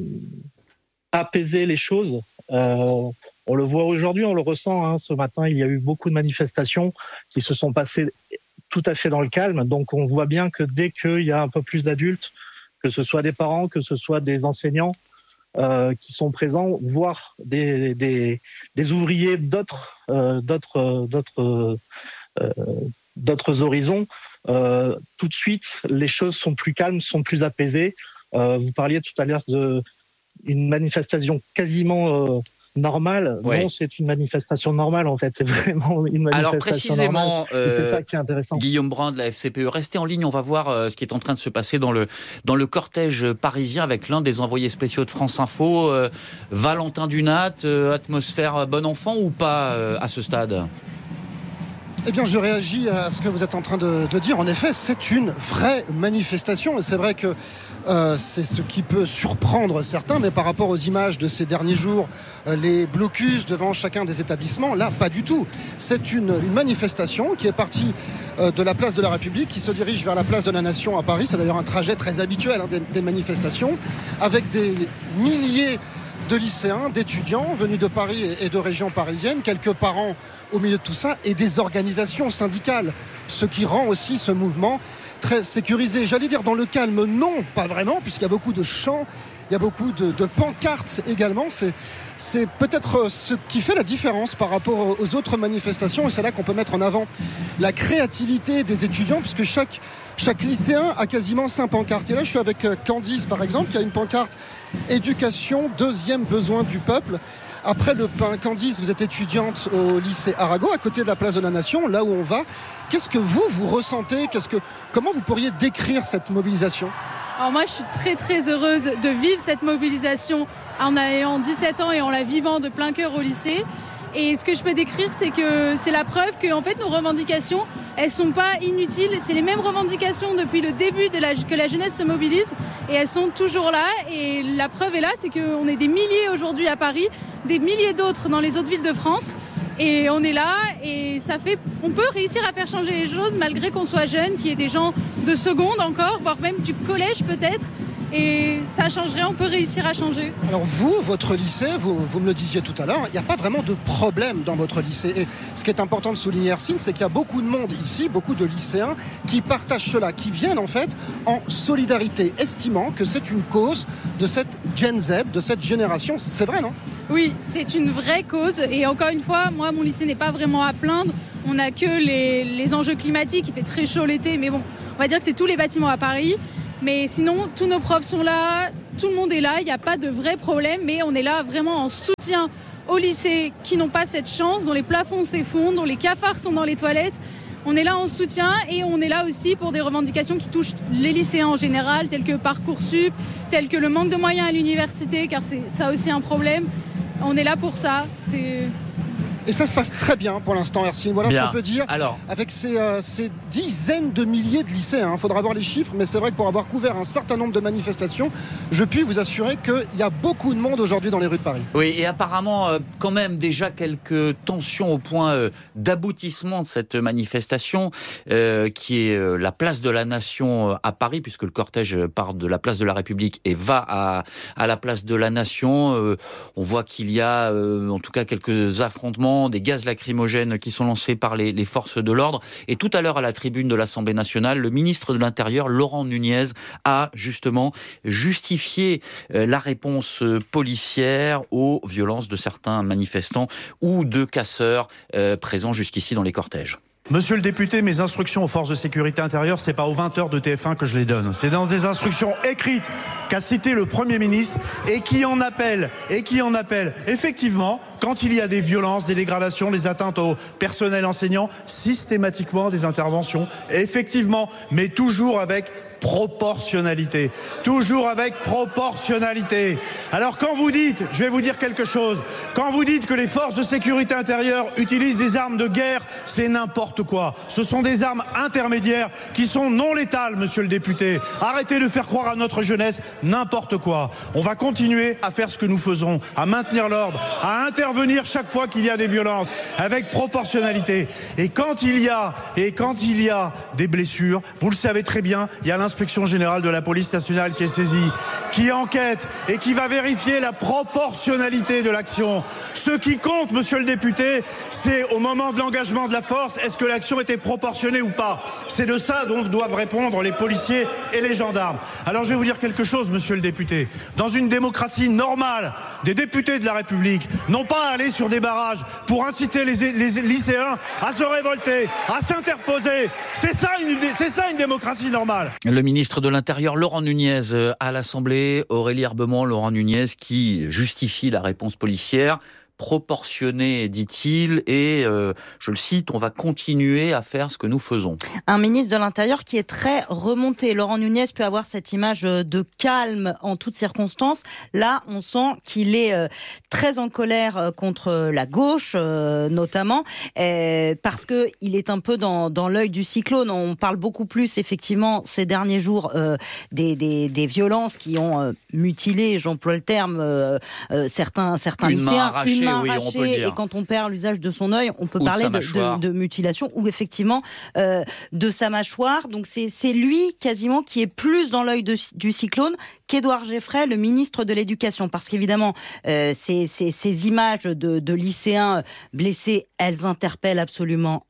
apaiser les choses. Euh, on le voit aujourd'hui, on le ressent. Hein, ce matin, il y a eu beaucoup de manifestations qui se sont passées tout à fait dans le calme. Donc, on voit bien que dès qu'il y a un peu plus d'adultes, que ce soit des parents, que ce soit des enseignants, Euh, qui sont présents, voire des, des, des ouvriers d'autres, euh, d'autres, d'autres, euh, d'autres horizons. Euh, tout de suite, les choses sont plus calmes, sont plus apaisées. Euh, vous parliez tout à l'heure d'une manifestation quasiment euh, normale. Ouais. Non, c'est une manifestation normale en fait. C'est vraiment une manifestation Alors précisément, euh, c'est ça qui est intéressant. Guillaume Brun de la F C P E, restez en ligne. On va voir euh, ce qui est en train de se passer dans le dans le cortège parisien avec l'un des envoyés spéciaux de France Info, euh, Valentin Dunat. Euh, atmosphère bon enfant ou pas euh, à ce stade? Eh bien, je réagis à ce que vous êtes en train de, de dire. En effet, c'est une vraie manifestation. Et c'est vrai que euh, c'est ce qui peut surprendre certains. Mais par rapport aux images de ces derniers jours, euh, les blocus devant chacun des établissements, là, pas du tout. C'est une, une manifestation qui est partie euh, de la place de la République, qui se dirige vers la place de la Nation à Paris. C'est d'ailleurs un trajet très habituel hein, des, des manifestations, avec des milliers de lycéens, d'étudiants venus de Paris et de régions parisiennes, quelques parents au milieu de tout ça et des organisations syndicales, ce qui rend aussi ce mouvement très sécurisé. J'allais dire dans le calme, non, pas vraiment, puisqu'il y a beaucoup de chants, il y a beaucoup de, de pancartes également. C'est, c'est peut-être ce qui fait la différence par rapport aux autres manifestations, et c'est là qu'on peut mettre en avant la créativité des étudiants, puisque chaque Chaque lycéen a quasiment cinq pancartes. Et là, je suis avec Candice, par exemple, qui a une pancarte « Éducation, deuxième besoin du peuple ». Après le pain, Candice, vous êtes étudiante au lycée Arago, à côté de la place de la Nation, là où on va. Qu'est-ce que vous, vous ressentez ? Qu'est-ce que, comment vous pourriez décrire cette mobilisation ? Alors moi, je suis très très heureuse de vivre cette mobilisation en ayant dix-sept ans et en la vivant de plein cœur au lycée. Et ce que je peux décrire, c'est que c'est la preuve que en fait, nos revendications, elles sont pas inutiles. C'est les mêmes revendications depuis le début de la, que la jeunesse se mobilise. Et elles sont toujours là. Et la preuve est là, c'est qu'on est des milliers aujourd'hui à Paris, des milliers d'autres dans les autres villes de France. Et on est là et ça fait, on peut réussir à faire changer les choses malgré qu'on soit jeune, qu'il y ait des gens de seconde encore, voire même du collège peut-être. Et ça changerait, on peut réussir à changer. Alors vous, votre lycée, vous, vous me le disiez tout à l'heure, il n'y a pas vraiment de problème dans votre lycée. Et ce qui est important de souligner, Hercine, c'est qu'il y a beaucoup de monde ici, beaucoup de lycéens qui partagent cela, qui viennent en fait en solidarité, estimant que c'est une cause de cette Gen Z, de cette génération. C'est vrai, non ? Oui, c'est une vraie cause. Et encore une fois, moi, mon lycée n'est pas vraiment à plaindre. On n'a que les, les enjeux climatiques, il fait très chaud l'été, mais bon, on va dire que c'est tous les bâtiments à Paris. Mais sinon, tous nos profs sont là, tout le monde est là, il n'y a pas de vrai problème, mais on est là vraiment en soutien aux lycées qui n'ont pas cette chance, dont les plafonds s'effondrent, dont les cafards sont dans les toilettes. On est là en soutien et on est là aussi pour des revendications qui touchent les lycéens en général, telles que Parcoursup, telles que le manque de moyens à l'université, car c'est ça aussi un problème. On est là pour ça. C'est... Et ça se passe très bien pour l'instant, Hercine. Voilà bien. Ce qu'on peut dire. Alors, avec ces, euh, ces dizaines de milliers de lycéens, il hein, faudra voir les chiffres, mais c'est vrai que pour avoir couvert un certain nombre de manifestations, je puis vous assurer qu'il y a beaucoup de monde aujourd'hui dans les rues de Paris. Oui, et apparemment, euh, quand même, déjà quelques tensions au point euh, d'aboutissement de cette manifestation, euh, qui est euh, la place de la Nation euh, à Paris, puisque le cortège part de la place de la République et va à, à la place de la Nation. Euh, on voit qu'il y a, euh, en tout cas, quelques affrontements, des gaz lacrymogènes qui sont lancés par les, les forces de l'ordre. Et tout à l'heure, à la tribune de l'Assemblée nationale, le ministre de l'Intérieur, Laurent Nunez, a justement justifié euh, la réponse policière aux violences de certains manifestants ou de casseurs euh, présents jusqu'ici dans les cortèges. Monsieur le député, mes instructions aux forces de sécurité intérieure, c'est pas aux vingt heures de T F un que je les donne. C'est dans des instructions écrites qu'a cité le Premier ministre et qui en appelle, et qui en appelle effectivement, quand il y a des violences, des dégradations, des atteintes au personnel enseignant, systématiquement des interventions, effectivement, mais toujours avec proportionnalité. Toujours avec proportionnalité. Alors quand vous dites, je vais vous dire quelque chose, quand vous dites que les forces de sécurité intérieure utilisent des armes de guerre, c'est n'importe quoi. Ce sont des armes intermédiaires qui sont non létales, monsieur le député. Arrêtez de faire croire à notre jeunesse n'importe quoi. On va continuer à faire ce que nous faisons, à maintenir l'ordre, à intervenir chaque fois qu'il y a des violences, avec proportionnalité. Et quand il y a, et quand il y a des blessures, vous le savez très bien, il y a l'inspection générale de la police nationale qui est saisie, qui enquête et qui va vérifier la proportionnalité de l'action. Ce qui compte, monsieur le député, c'est au moment de l'engagement de la force, est-ce que l'action était proportionnée ou pas? C'est de ça dont doivent répondre les policiers et les gendarmes. Alors je vais vous dire quelque chose, monsieur le député. Dans une démocratie normale, des députés de la République n'ont pas à aller sur des barrages pour inciter les, les lycéens à se révolter, à s'interposer. C'est ça une, c'est ça une démocratie normale. Le ministre de l'Intérieur, Laurent Nunez, à l'Assemblée, Aurélie Herbemont, Laurent Nunez, qui justifie la réponse policière. Proportionné, dit-il, et euh, je le cite, on va continuer à faire ce que nous faisons. Un ministre de l'Intérieur qui est très remonté. Laurent Nunez peut avoir cette image de calme en toutes circonstances. Là, on sent qu'il est euh, très en colère contre la gauche, euh, notamment, euh, parce que il est un peu dans, dans l'œil du cyclone. On parle beaucoup plus, effectivement, ces derniers jours, euh, des, des, des violences qui ont euh, mutilé, j'emploie le terme, euh, euh, certains, certains Une lycéens. Main arrachée. Main oui, arrachée, on peut le dire. Et quand on perd l'usage de son œil, on peut ou parler de, de, de, de mutilation ou effectivement euh, de sa mâchoire. Donc c'est, c'est lui quasiment qui est plus dans l'œil de, du cyclone qu'Édouard Geffray, le ministre de l'Éducation. Parce qu'évidemment, euh, ces, ces, ces images de, de lycéens blessés, elles interpellent absolument euh,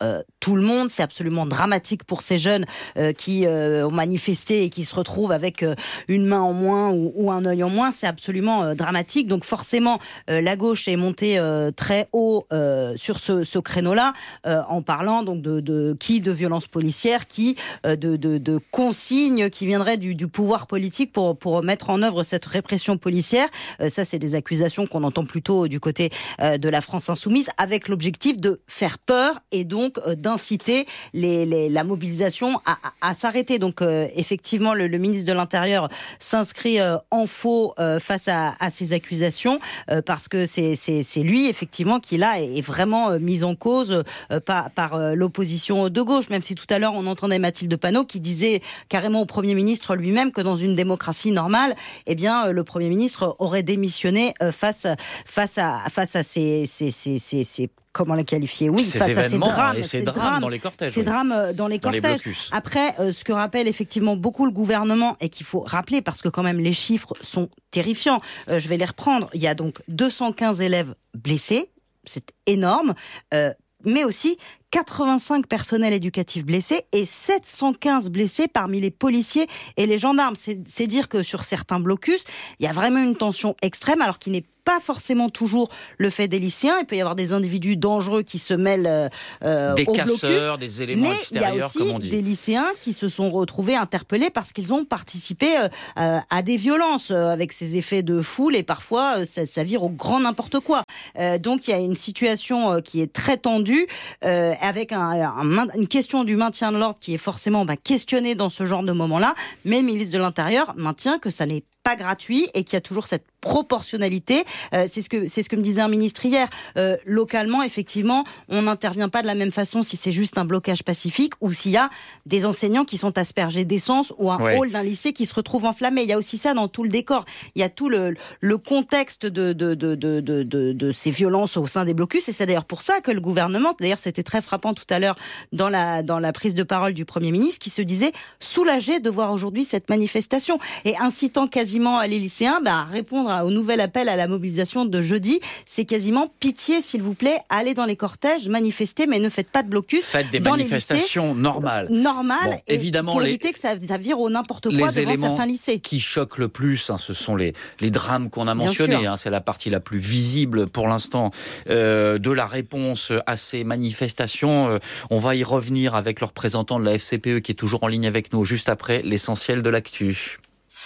tout le monde. C'est absolument dramatique pour ces jeunes euh, qui euh, ont manifesté et qui se retrouvent avec euh, une main en moins ou, ou un œil en moins. C'est absolument euh, dramatique. Donc forcément, euh, la gauche est montée euh, très haut euh, sur ce, ce créneau-là, euh, en parlant donc de, de qui de violences policières, qui euh, de, de, de consignes qui viendraient du, du pouvoir politique pour, pour mettre en œuvre cette répression policière. Euh, ça, c'est des accusations qu'on entend plutôt du côté euh, de la France insoumise, avec l'objectif de faire peur et donc euh, d'inciter les, les, la mobilisation à, à, à s'arrêter. Donc euh, effectivement, le, le ministre de l'Intérieur s'inscrit euh, en faux euh, face à, à ces accusations, euh, parce que c'est, c'est, c'est lui, effectivement, qui là est, est vraiment euh, mis en cause euh, par, par euh, l'opposition de gauche, même si tout à l'heure on entendait Mathilde Panot qui disait carrément au Premier ministre lui-même que dans une démocratie normale, eh bien, euh, le Premier ministre aurait démissionné euh, face, face, à, face à ces, ces, ces, ces, ces comment les qualifier ? Oui, ces face événements à ces drames, et ces ces drames, drames dans les cortèges. Ces oui. drames dans les dans cortèges. Les Après, euh, ce que rappelle effectivement beaucoup le gouvernement et qu'il faut rappeler, parce que quand même les chiffres sont terrifiants, euh, je vais les reprendre. Il y a donc deux cent quinze élèves blessés, c'est énorme, euh, mais aussi quatre-vingt-cinq personnels éducatifs blessés et sept cent quinze blessés parmi les policiers et les gendarmes. C'est, c'est dire que sur certains blocus, il y a vraiment une tension extrême, alors qu'il n'est pas forcément toujours le fait des lycéens. Il peut y avoir des individus dangereux qui se mêlent euh, des au blocus. Des casseurs, des éléments mais extérieurs, comme on dit. Il y a aussi des lycéens qui se sont retrouvés interpellés parce qu'ils ont participé euh, à des violences euh, avec ces effets de foule et parfois euh, ça, ça vire au grand n'importe quoi. Euh, donc il y a une situation euh, qui est très tendue euh, avec un, un, une question du maintien de l'ordre qui est forcément bah, questionnée dans ce genre de moment-là. Mais le ministre de l'Intérieur maintient que ça n'est pas gratuit et qu'il y a toujours cette proportionnalité. Euh, c'est ce que c'est ce que me disait un ministre hier. Euh, localement, effectivement, on n'intervient pas de la même façon si c'est juste un blocage pacifique ou s'il y a des enseignants qui sont aspergés d'essence ou un ouais. hall d'un lycée qui se retrouve enflammé. Il y a aussi ça dans tout le décor. Il y a tout le, le contexte de, de, de, de, de, de, de ces violences au sein des blocus et c'est d'ailleurs pour ça que le gouvernement, d'ailleurs c'était très frappant tout à l'heure dans la, dans la prise de parole du Premier ministre qui se disait soulagé de voir aujourd'hui cette manifestation et incitant quasiment les lycéens bah, à répondre au nouvel appel à la mobilisation de jeudi. C'est quasiment pitié, s'il vous plaît, allez dans les cortèges, manifestez, mais ne faites pas de blocus. Faites des dans manifestations les lycées, normales. Normales, bon, évidemment, pour les, éviter que ça, ça vire au n'importe quoi les devant certains lycées. Qui choquent le plus, hein, ce sont les, les drames qu'on a mentionnés. Hein, c'est la partie la plus visible pour l'instant euh, de la réponse à ces manifestations. Euh, on va y revenir avec le représentant de la F C P E qui est toujours en ligne avec nous juste après l'essentiel de l'actu.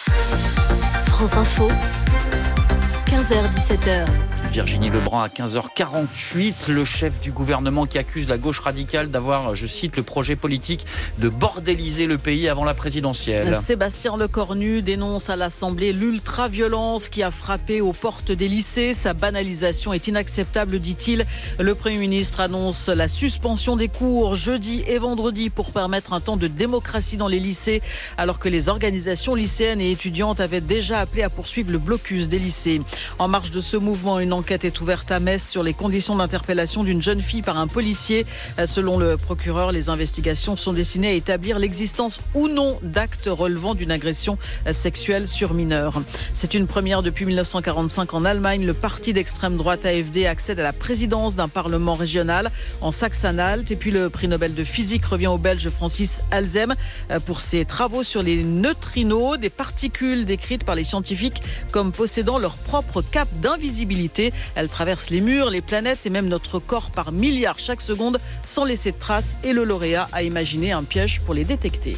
France Info, quinze heures dix-sept heures. Virginie Lebrun à quinze heures quarante-huit, le chef du gouvernement qui accuse la gauche radicale d'avoir, je cite, le projet politique de bordéliser le pays avant la présidentielle. Sébastien Lecornu dénonce à l'Assemblée l'ultra-violence qui a frappé aux portes des lycées. Sa banalisation est inacceptable, dit-il. Le Premier ministre annonce la suspension des cours jeudi et vendredi pour permettre un temps de démocratie dans les lycées, alors que les organisations lycéennes et étudiantes avaient déjà appelé à poursuivre le blocus des lycées. En marge de ce mouvement, une enquête est ouverte à Metz sur les conditions d'interpellation d'une jeune fille par un policier. Selon le procureur, les investigations sont destinées à établir l'existence ou non d'actes relevant d'une agression sexuelle sur mineur. C'est une première depuis dix-neuf cent quarante-cinq en Allemagne. Le parti d'extrême droite A F D accède à la présidence d'un parlement régional en Saxe-Anhalt. Et puis le prix Nobel de physique revient au Belge Francis Alzheimer pour ses travaux sur les neutrinos, des particules décrites par les scientifiques comme possédant leur propre cape d'invisibilité. Elles traversent les murs, les planètes et même notre corps par milliards chaque seconde sans laisser de traces. Et le lauréat a imaginé un piège pour les détecter.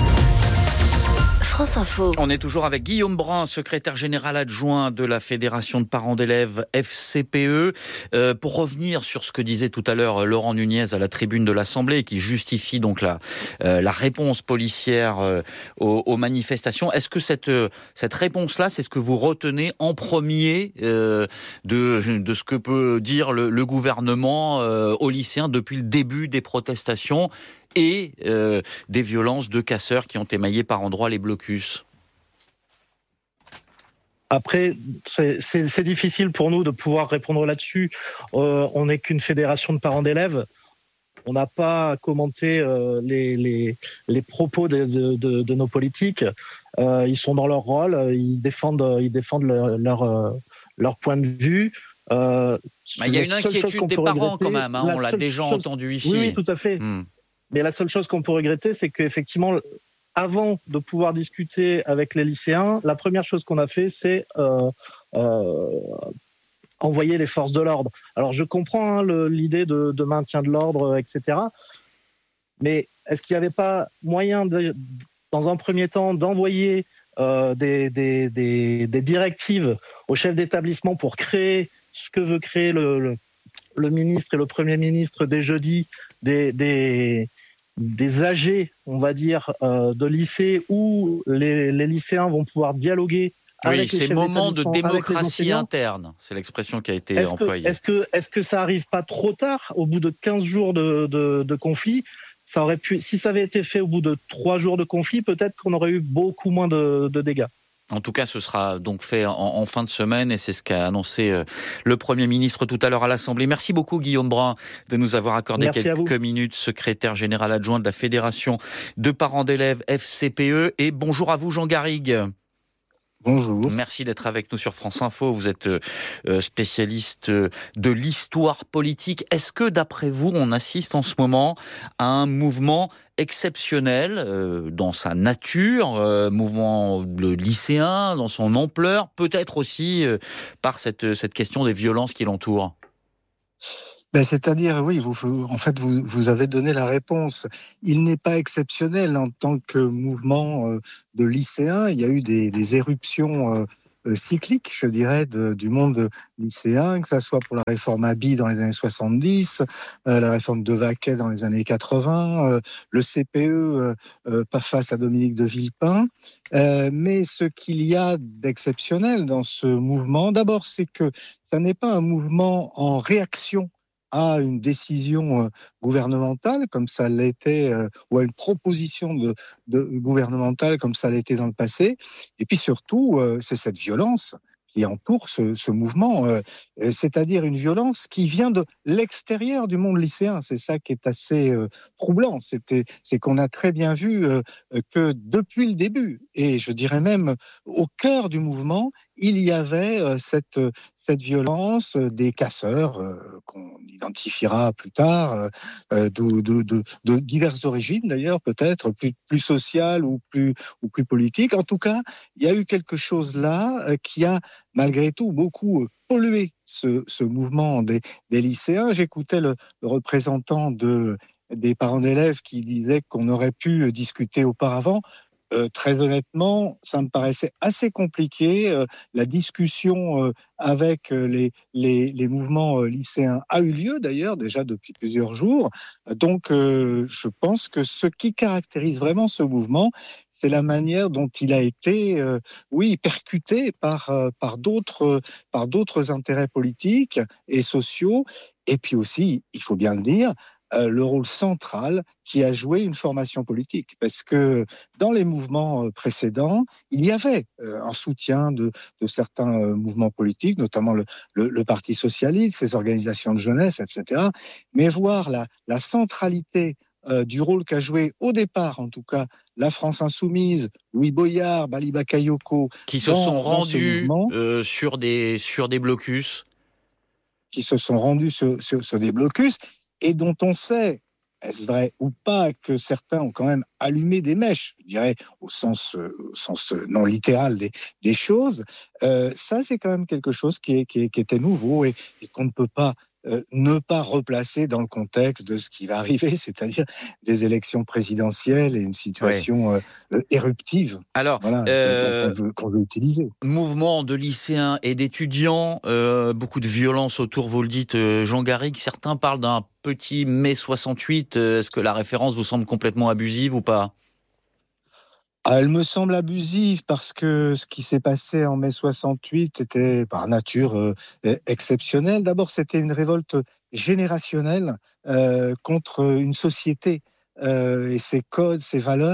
France Info. On est toujours avec Guillaume Brun, secrétaire général adjoint de la Fédération de parents d'élèves F C P E. Euh, pour revenir sur ce que disait tout à l'heure Laurent Nunez à la tribune de l'Assemblée, qui justifie donc la, euh, la réponse policière euh, aux, aux manifestations. Est-ce que cette, cette réponse-là, c'est ce que vous retenez en premier euh, de, de ce que peut dire le, le gouvernement euh, aux lycéens depuis le début des protestations et euh, des violences de casseurs qui ont émaillé par endroits les blocus? Après, c'est, c'est, c'est difficile pour nous de pouvoir répondre là-dessus. Euh, on n'est qu'une fédération de parents d'élèves. On n'a pas à commenter euh, les, les, les propos de, de, de, de nos politiques. Euh, ils sont dans leur rôle, ils défendent, ils défendent leur, leur, leur point de vue. Euh, bah, il y a une inquiétude des parents quand même, hein, on l'a déjà chose... entendu ici. Oui, oui, tout à fait. Mmh. Mais la seule chose qu'on peut regretter, c'est qu'effectivement, avant de pouvoir discuter avec les lycéens, la première chose qu'on a fait, c'est euh, euh, envoyer les forces de l'ordre. Alors, je comprends hein, le, l'idée de, de maintien de l'ordre, et cetera. Mais est-ce qu'il n'y avait pas moyen, de, dans un premier temps, d'envoyer euh, des, des, des, des directives au chef d'établissement pour créer ce que veut créer le, le, le ministre et le Premier ministre dès jeudi, des, des, des A G, on va dire, euh, de lycée où les, les lycéens vont pouvoir dialoguer. Oui, c'est moment de démocratie interne, c'est l'expression qui a été est-ce employée. Que, est-ce que, est-ce que ça arrive pas trop tard, au bout de quinze jours de, de, de conflit? Ça aurait pu, si ça avait été fait au bout de trois jours de conflit, peut-être qu'on aurait eu beaucoup moins de, de dégâts. En tout cas, ce sera donc fait en, en fin de semaine et c'est ce qu'a annoncé euh, le Premier ministre tout à l'heure à l'Assemblée. Merci beaucoup Guillaume Brun de nous avoir accordé Merci quelques minutes, secrétaire général adjoint de la Fédération de parents d'élèves F C P E. Et bonjour à vous Jean Garrigue. Bonjour. Merci d'être avec nous sur France Info. Vous êtes euh, spécialiste de l'histoire politique. Est-ce que, d'après vous, on assiste en ce moment à un mouvement exceptionnel euh, dans sa nature, euh, mouvement le lycéen, dans son ampleur, peut-être aussi euh, par cette, cette question des violences qui l'entourent? Ben, c'est-à-dire, oui, vous, en fait, vous, vous avez donné la réponse. Il n'est pas exceptionnel en tant que mouvement euh, de lycéens. Il y a eu des, des éruptions euh, euh, cycliques, je dirais, de, du monde lycéen, que ça soit pour la réforme Abi dans les années soixante-dix, euh, la réforme de Vaquet dans les années quatre-vingts, euh, le C P E euh, euh, pas face à Dominique de Villepin. Euh, mais ce qu'il y a d'exceptionnel dans ce mouvement, d'abord, c'est que ça n'est pas un mouvement en réaction à une décision euh, gouvernementale, comme ça l'était, euh, ou à une proposition de, de gouvernementale, comme ça l'était dans le passé. Et puis surtout, euh, c'est cette violence qui entoure ce, ce mouvement, euh, c'est-à-dire une violence qui vient de l'extérieur du monde lycéen. C'est ça qui est assez euh, troublant. C'était, c'est qu'on a très bien vu euh, que depuis le début, et je dirais même au cœur du mouvement, il y avait euh, cette, cette violence euh, des casseurs euh, qu'on identifiera plus tard, euh, de, de, de, de diverses origines d'ailleurs, peut-être plus, plus sociales ou plus, ou plus politiques. En tout cas, il y a eu quelque chose là euh, qui a malgré tout beaucoup pollué ce, ce mouvement des, des lycéens. J'écoutais le, le représentant de, des parents d'élèves qui disait qu'on aurait pu discuter auparavant. Euh, très honnêtement, ça me paraissait assez compliqué. Euh, la discussion euh, avec les, les, les mouvements euh, lycéens a eu lieu d'ailleurs déjà depuis plusieurs jours. Donc euh, je pense que ce qui caractérise vraiment ce mouvement, c'est la manière dont il a été, euh, oui, percuté par, euh, par, d'autres, par d'autres intérêts politiques et sociaux. Et puis aussi, il faut bien le dire, le rôle central qui a joué une formation politique. Parce que dans les mouvements précédents, il y avait un soutien de, de certains mouvements politiques, notamment le, le, le Parti socialiste, ses organisations de jeunesse, et cetera. Mais voir la, la centralité euh, du rôle qu'a joué au départ, en tout cas, la France Insoumise, Louis Boyard, Bali Bakayoko, qui se dans, sont rendus mouvement, euh, sur, des, sur des blocus. Qui se sont rendus sur, sur, sur des blocus, et dont on sait, est-ce vrai ou pas, que certains ont quand même allumé des mèches, je dirais, au sens, au sens non littéral des, des choses. Euh, ça, c'est quand même quelque chose qui, est, qui, est, qui était nouveau et, et qu'on ne peut pas euh, ne pas replacer dans le contexte de ce qui va arriver, c'est-à-dire des élections présidentielles et une situation ouais. euh, éruptive. Alors, voilà, euh, qu'on, veut, qu'on veut utiliser. Mouvement de lycéens et d'étudiants, euh, beaucoup de violence autour, vous le dites, euh, Jean Garrigue. Certains parlent d'un petit mai soixante-huit. Euh, est-ce que la référence vous semble complètement abusive ou pas ? Elle me semble abusive parce que ce qui s'est passé en mai soixante-huit était par nature euh, exceptionnel. D'abord, c'était une révolte générationnelle euh, contre une société euh, et ses codes, ses valeurs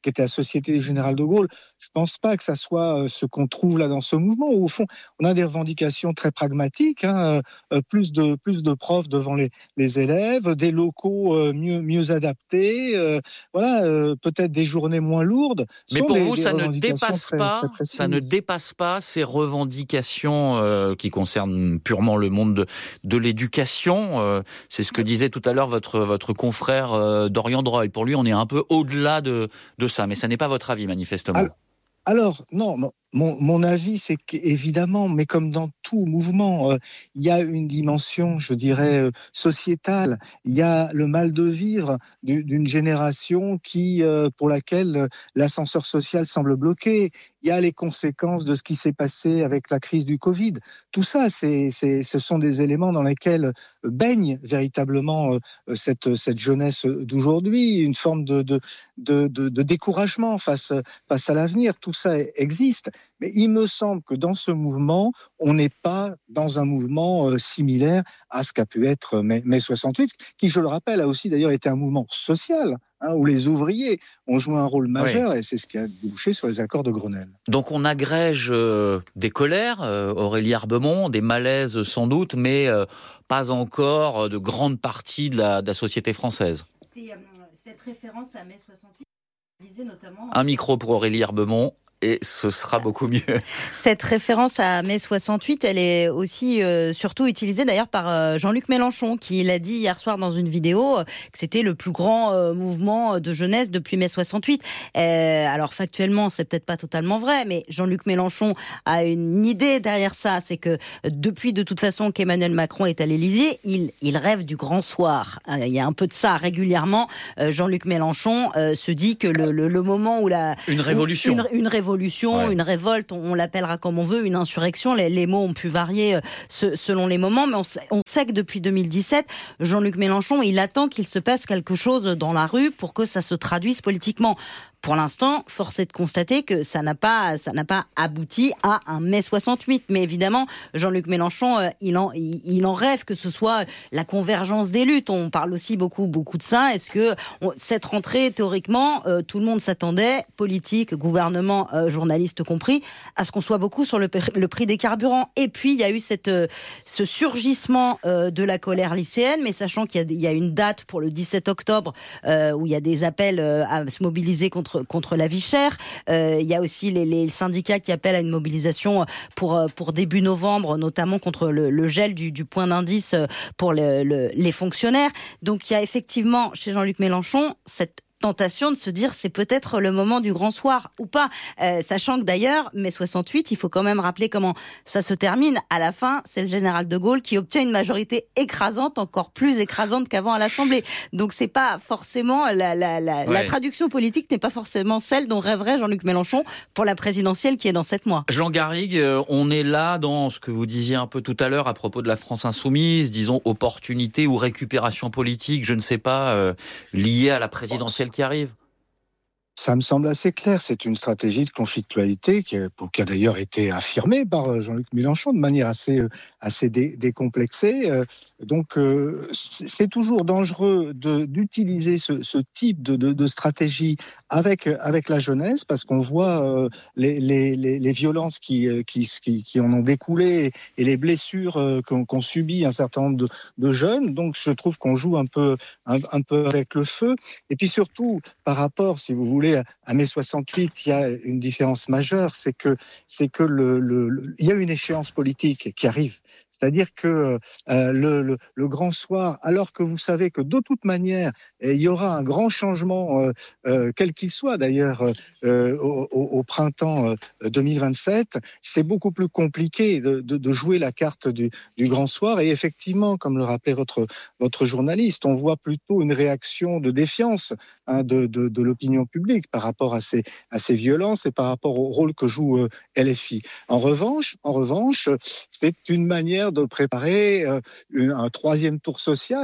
qui était la Société Générale de Gaulle. Je ne pense pas que ça soit ce qu'on trouve là dans ce mouvement, où au fond, on a des revendications très pragmatiques, hein, euh, plus, de, plus de profs devant les, les élèves, des locaux euh, mieux, mieux adaptés, euh, voilà, euh, peut-être des journées moins lourdes. Mais pour des, vous, des ça ne dépasse très, pas, très ça ne dépasse pas ces revendications euh, qui concernent purement le monde de, de l'éducation. Euh, c'est ce que disait tout à l'heure votre votre confrère euh, Dorian Droy. Pour lui, on est un peu au-delà de de ça, mais ça n'est pas votre avis manifestement. Alors, alors non. non. Mon, mon avis, c'est qu'évidemment, mais comme dans tout mouvement, euh, il y a une dimension, je dirais, euh, sociétale. Il y a le mal de vivre du, d'une génération qui, euh, pour laquelle l'ascenseur social semble bloqué. Il y a les conséquences de ce qui s'est passé avec la crise du Covid. Tout ça, c'est, c'est, ce sont des éléments dans lesquels baigne véritablement euh, cette, cette jeunesse d'aujourd'hui, une forme de, de, de, de, de découragement face, face à l'avenir. Tout ça existe. Mais il me semble que dans ce mouvement, on n'est pas dans un mouvement euh, similaire à ce qu'a pu être mai, mai soixante-huit, qui, je le rappelle, a aussi d'ailleurs été un mouvement social, hein, où les ouvriers ont joué un rôle majeur, oui. Et c'est ce qui a débouché sur les accords de Grenelle. Donc on agrège euh, des colères, euh, Aurélie Herbemont, des malaises sans doute, mais euh, pas encore de grandes parties de la, de la société française. C'est, euh, cette référence à mai soixante-huit visait notamment... Un micro pour Aurélie Herbemont. Et ce sera beaucoup mieux. Cette référence à mai soixante-huit, elle est aussi euh, surtout utilisée d'ailleurs par euh, Jean-Luc Mélenchon, qui l'a dit hier soir dans une vidéo euh, que c'était le plus grand euh, mouvement de jeunesse depuis mai soixante-huit. Euh, alors factuellement, c'est peut-être pas totalement vrai, mais Jean-Luc Mélenchon a une idée derrière ça, c'est que depuis de toute façon qu'Emmanuel Macron est à l'Élysée, il, il rêve du grand soir. Euh, il y a un peu de ça régulièrement. Euh, Jean-Luc Mélenchon euh, se dit que le, le, le moment où la... Une révolution. Une, une révolution. Ouais. Une révolte, on l'appellera comme on veut, une insurrection, les, les mots ont pu varier ce, selon les moments, mais on sait, on sait que depuis deux mille dix-sept, Jean-Luc Mélenchon, il attend qu'il se passe quelque chose dans la rue pour que ça se traduise politiquement. Pour l'instant, force est de constater que ça n'a pas, ça n'a pas abouti à un mai soixante-huit. Mais évidemment, Jean-Luc Mélenchon, euh, il, en, il, il en rêve que ce soit la convergence des luttes. On parle aussi beaucoup, beaucoup de ça. Est-ce que on, cette rentrée, théoriquement, euh, tout le monde s'attendait, politique, gouvernement, euh, journalistes compris, à ce qu'on soit beaucoup sur le, le prix des carburants. Et puis, il y a eu cette, euh, ce surgissement euh, de la colère lycéenne, mais sachant qu'il y a, il y a une date pour le dix-sept octobre euh, où il y a des appels euh, à se mobiliser contre contre la vie chère. Euh, il y a aussi les, les syndicats qui appellent à une mobilisation pour, pour début novembre, notamment contre le, le gel du, du point d'indice pour le, le, les fonctionnaires. Donc il y a effectivement chez Jean-Luc Mélenchon cette tentation de se dire c'est peut-être le moment du grand soir ou pas, euh, sachant que d'ailleurs mai soixante-huit, il faut quand même rappeler comment ça se termine. À la fin, c'est le général de Gaulle qui obtient une majorité écrasante, encore plus écrasante qu'avant à l'Assemblée. Donc c'est pas forcément la, la, la, ouais. la traduction politique n'est pas forcément celle dont rêverait Jean-Luc Mélenchon pour la présidentielle qui est dans sept mois. Jean Garrigue, on est là dans ce que vous disiez un peu tout à l'heure à propos de la France insoumise, disons opportunité ou récupération politique, je ne sais pas, euh, liée à la présidentielle qui arrive. Ça me semble assez clair. C'est une stratégie de conflictualité qui a, qui a d'ailleurs été affirmée par Jean-Luc Mélenchon de manière assez, assez dé, décomplexée. Donc, euh, c'est toujours dangereux de, d'utiliser ce, ce type de, de, de stratégie avec, avec la jeunesse parce qu'on voit euh, les, les, les violences qui, qui, qui, qui en ont découlé et les blessures euh, qu'ont, qu'ont subi un certain nombre de, de jeunes. Donc, je trouve qu'on joue un peu, un, un peu avec le feu. Et puis surtout, par rapport, si vous voulez, à mai soixante-huit, il y a une différence majeure, c'est que c'est que le, le, le il y a une échéance politique qui arrive. C'est-à-dire que euh, le, le, le grand soir, alors que vous savez que de toute manière, il y aura un grand changement, euh, euh, quel qu'il soit d'ailleurs, euh, au, au printemps euh, deux mille vingt-sept, c'est beaucoup plus compliqué de, de, de jouer la carte du, du grand soir. Et effectivement, comme le rappelait votre, votre journaliste, on voit plutôt une réaction de défiance hein, de, de, de l'opinion publique par rapport à ces, à ces violences et par rapport au rôle que joue euh, L F I. En revanche, en revanche, c'est une manière de préparer euh, un troisième tour social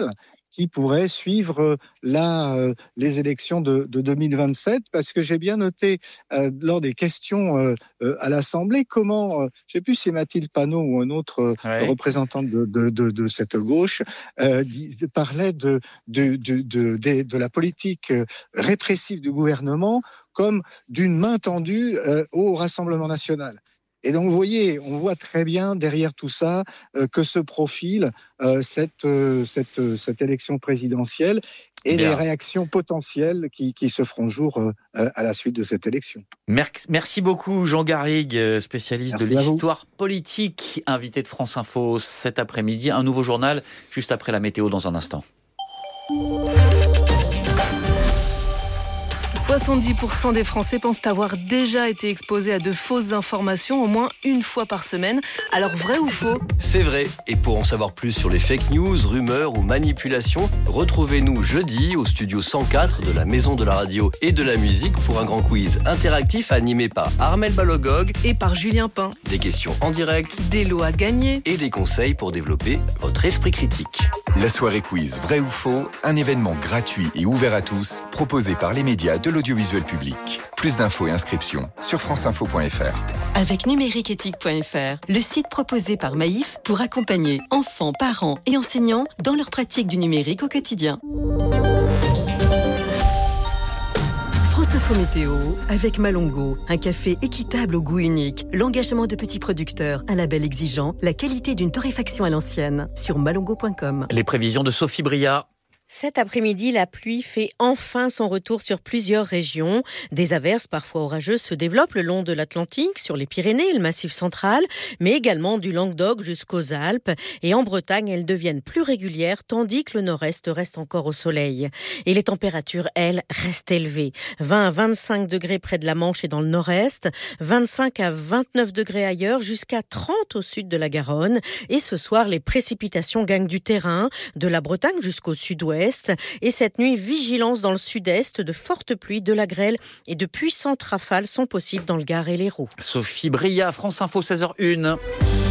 qui pourrait suivre là euh, les élections de, de deux mille vingt-sept, parce que j'ai bien noté euh, lors des questions euh, euh, à l'Assemblée comment, euh, je ne sais plus si c'est Mathilde Panot ou un autre euh, ouais. représentant de, de, de, de cette gauche, euh, dit, parlait de, de, de, de, de, de la politique répressive du gouvernement comme d'une main tendue euh, au Rassemblement national. Et donc, vous voyez, on voit très bien derrière tout ça euh, que se profile euh, cette, euh, cette, cette élection présidentielle et bien. les réactions potentielles qui, qui se feront jour euh, à la suite de cette élection. Merci beaucoup, Jean Garrigue, spécialiste Merci de l'histoire politique, invité de France Info cet après-midi. Un nouveau journal juste après la météo dans un instant. soixante-dix pour cent des Français pensent avoir déjà été exposés à de fausses informations au moins une fois par semaine. Alors vrai ou faux ? C'est vrai. Et pour en savoir plus sur les fake news, rumeurs ou manipulations, retrouvez-nous jeudi au studio cent quatre de la Maison de la Radio et de la Musique pour un grand quiz interactif animé par Armel Balogog et par Julien Pain. Des questions en direct, des lots à gagner et des conseils pour développer votre esprit critique. La soirée quiz vrai ou faux, un événement gratuit et ouvert à tous, proposé par les médias de l'audiovisuel public. Plus d'infos et inscriptions sur franceinfo point f r. Avec numériqueéthique point f r, le site proposé par Maïf pour accompagner enfants, parents et enseignants dans leur pratique du numérique au quotidien. France Info Météo avec Malongo, un café équitable au goût unique, l'engagement de petits producteurs, un label exigeant, la qualité d'une torréfaction à l'ancienne, sur malongo point com. Les prévisions de Sophie Bria. Cet après-midi, la pluie fait enfin son retour sur plusieurs régions. Des averses parfois orageuses se développent le long de l'Atlantique, sur les Pyrénées et le Massif central, mais également du Languedoc jusqu'aux Alpes. Et en Bretagne, elles deviennent plus régulières, tandis que le nord-est reste encore au soleil. Et les températures, elles, restent élevées. vingt à vingt-cinq degrés près de la Manche et dans le nord-est, vingt-cinq à vingt-neuf degrés ailleurs, jusqu'à trente au sud de la Garonne. Et ce soir, les précipitations gagnent du terrain, de la Bretagne jusqu'au sud-ouest. Et cette nuit, vigilance dans le sud-est, de fortes pluies, de la grêle et de puissantes rafales sont possibles dans le Gard et l'Hérault. Sophie Bria, France Info, seize heures une.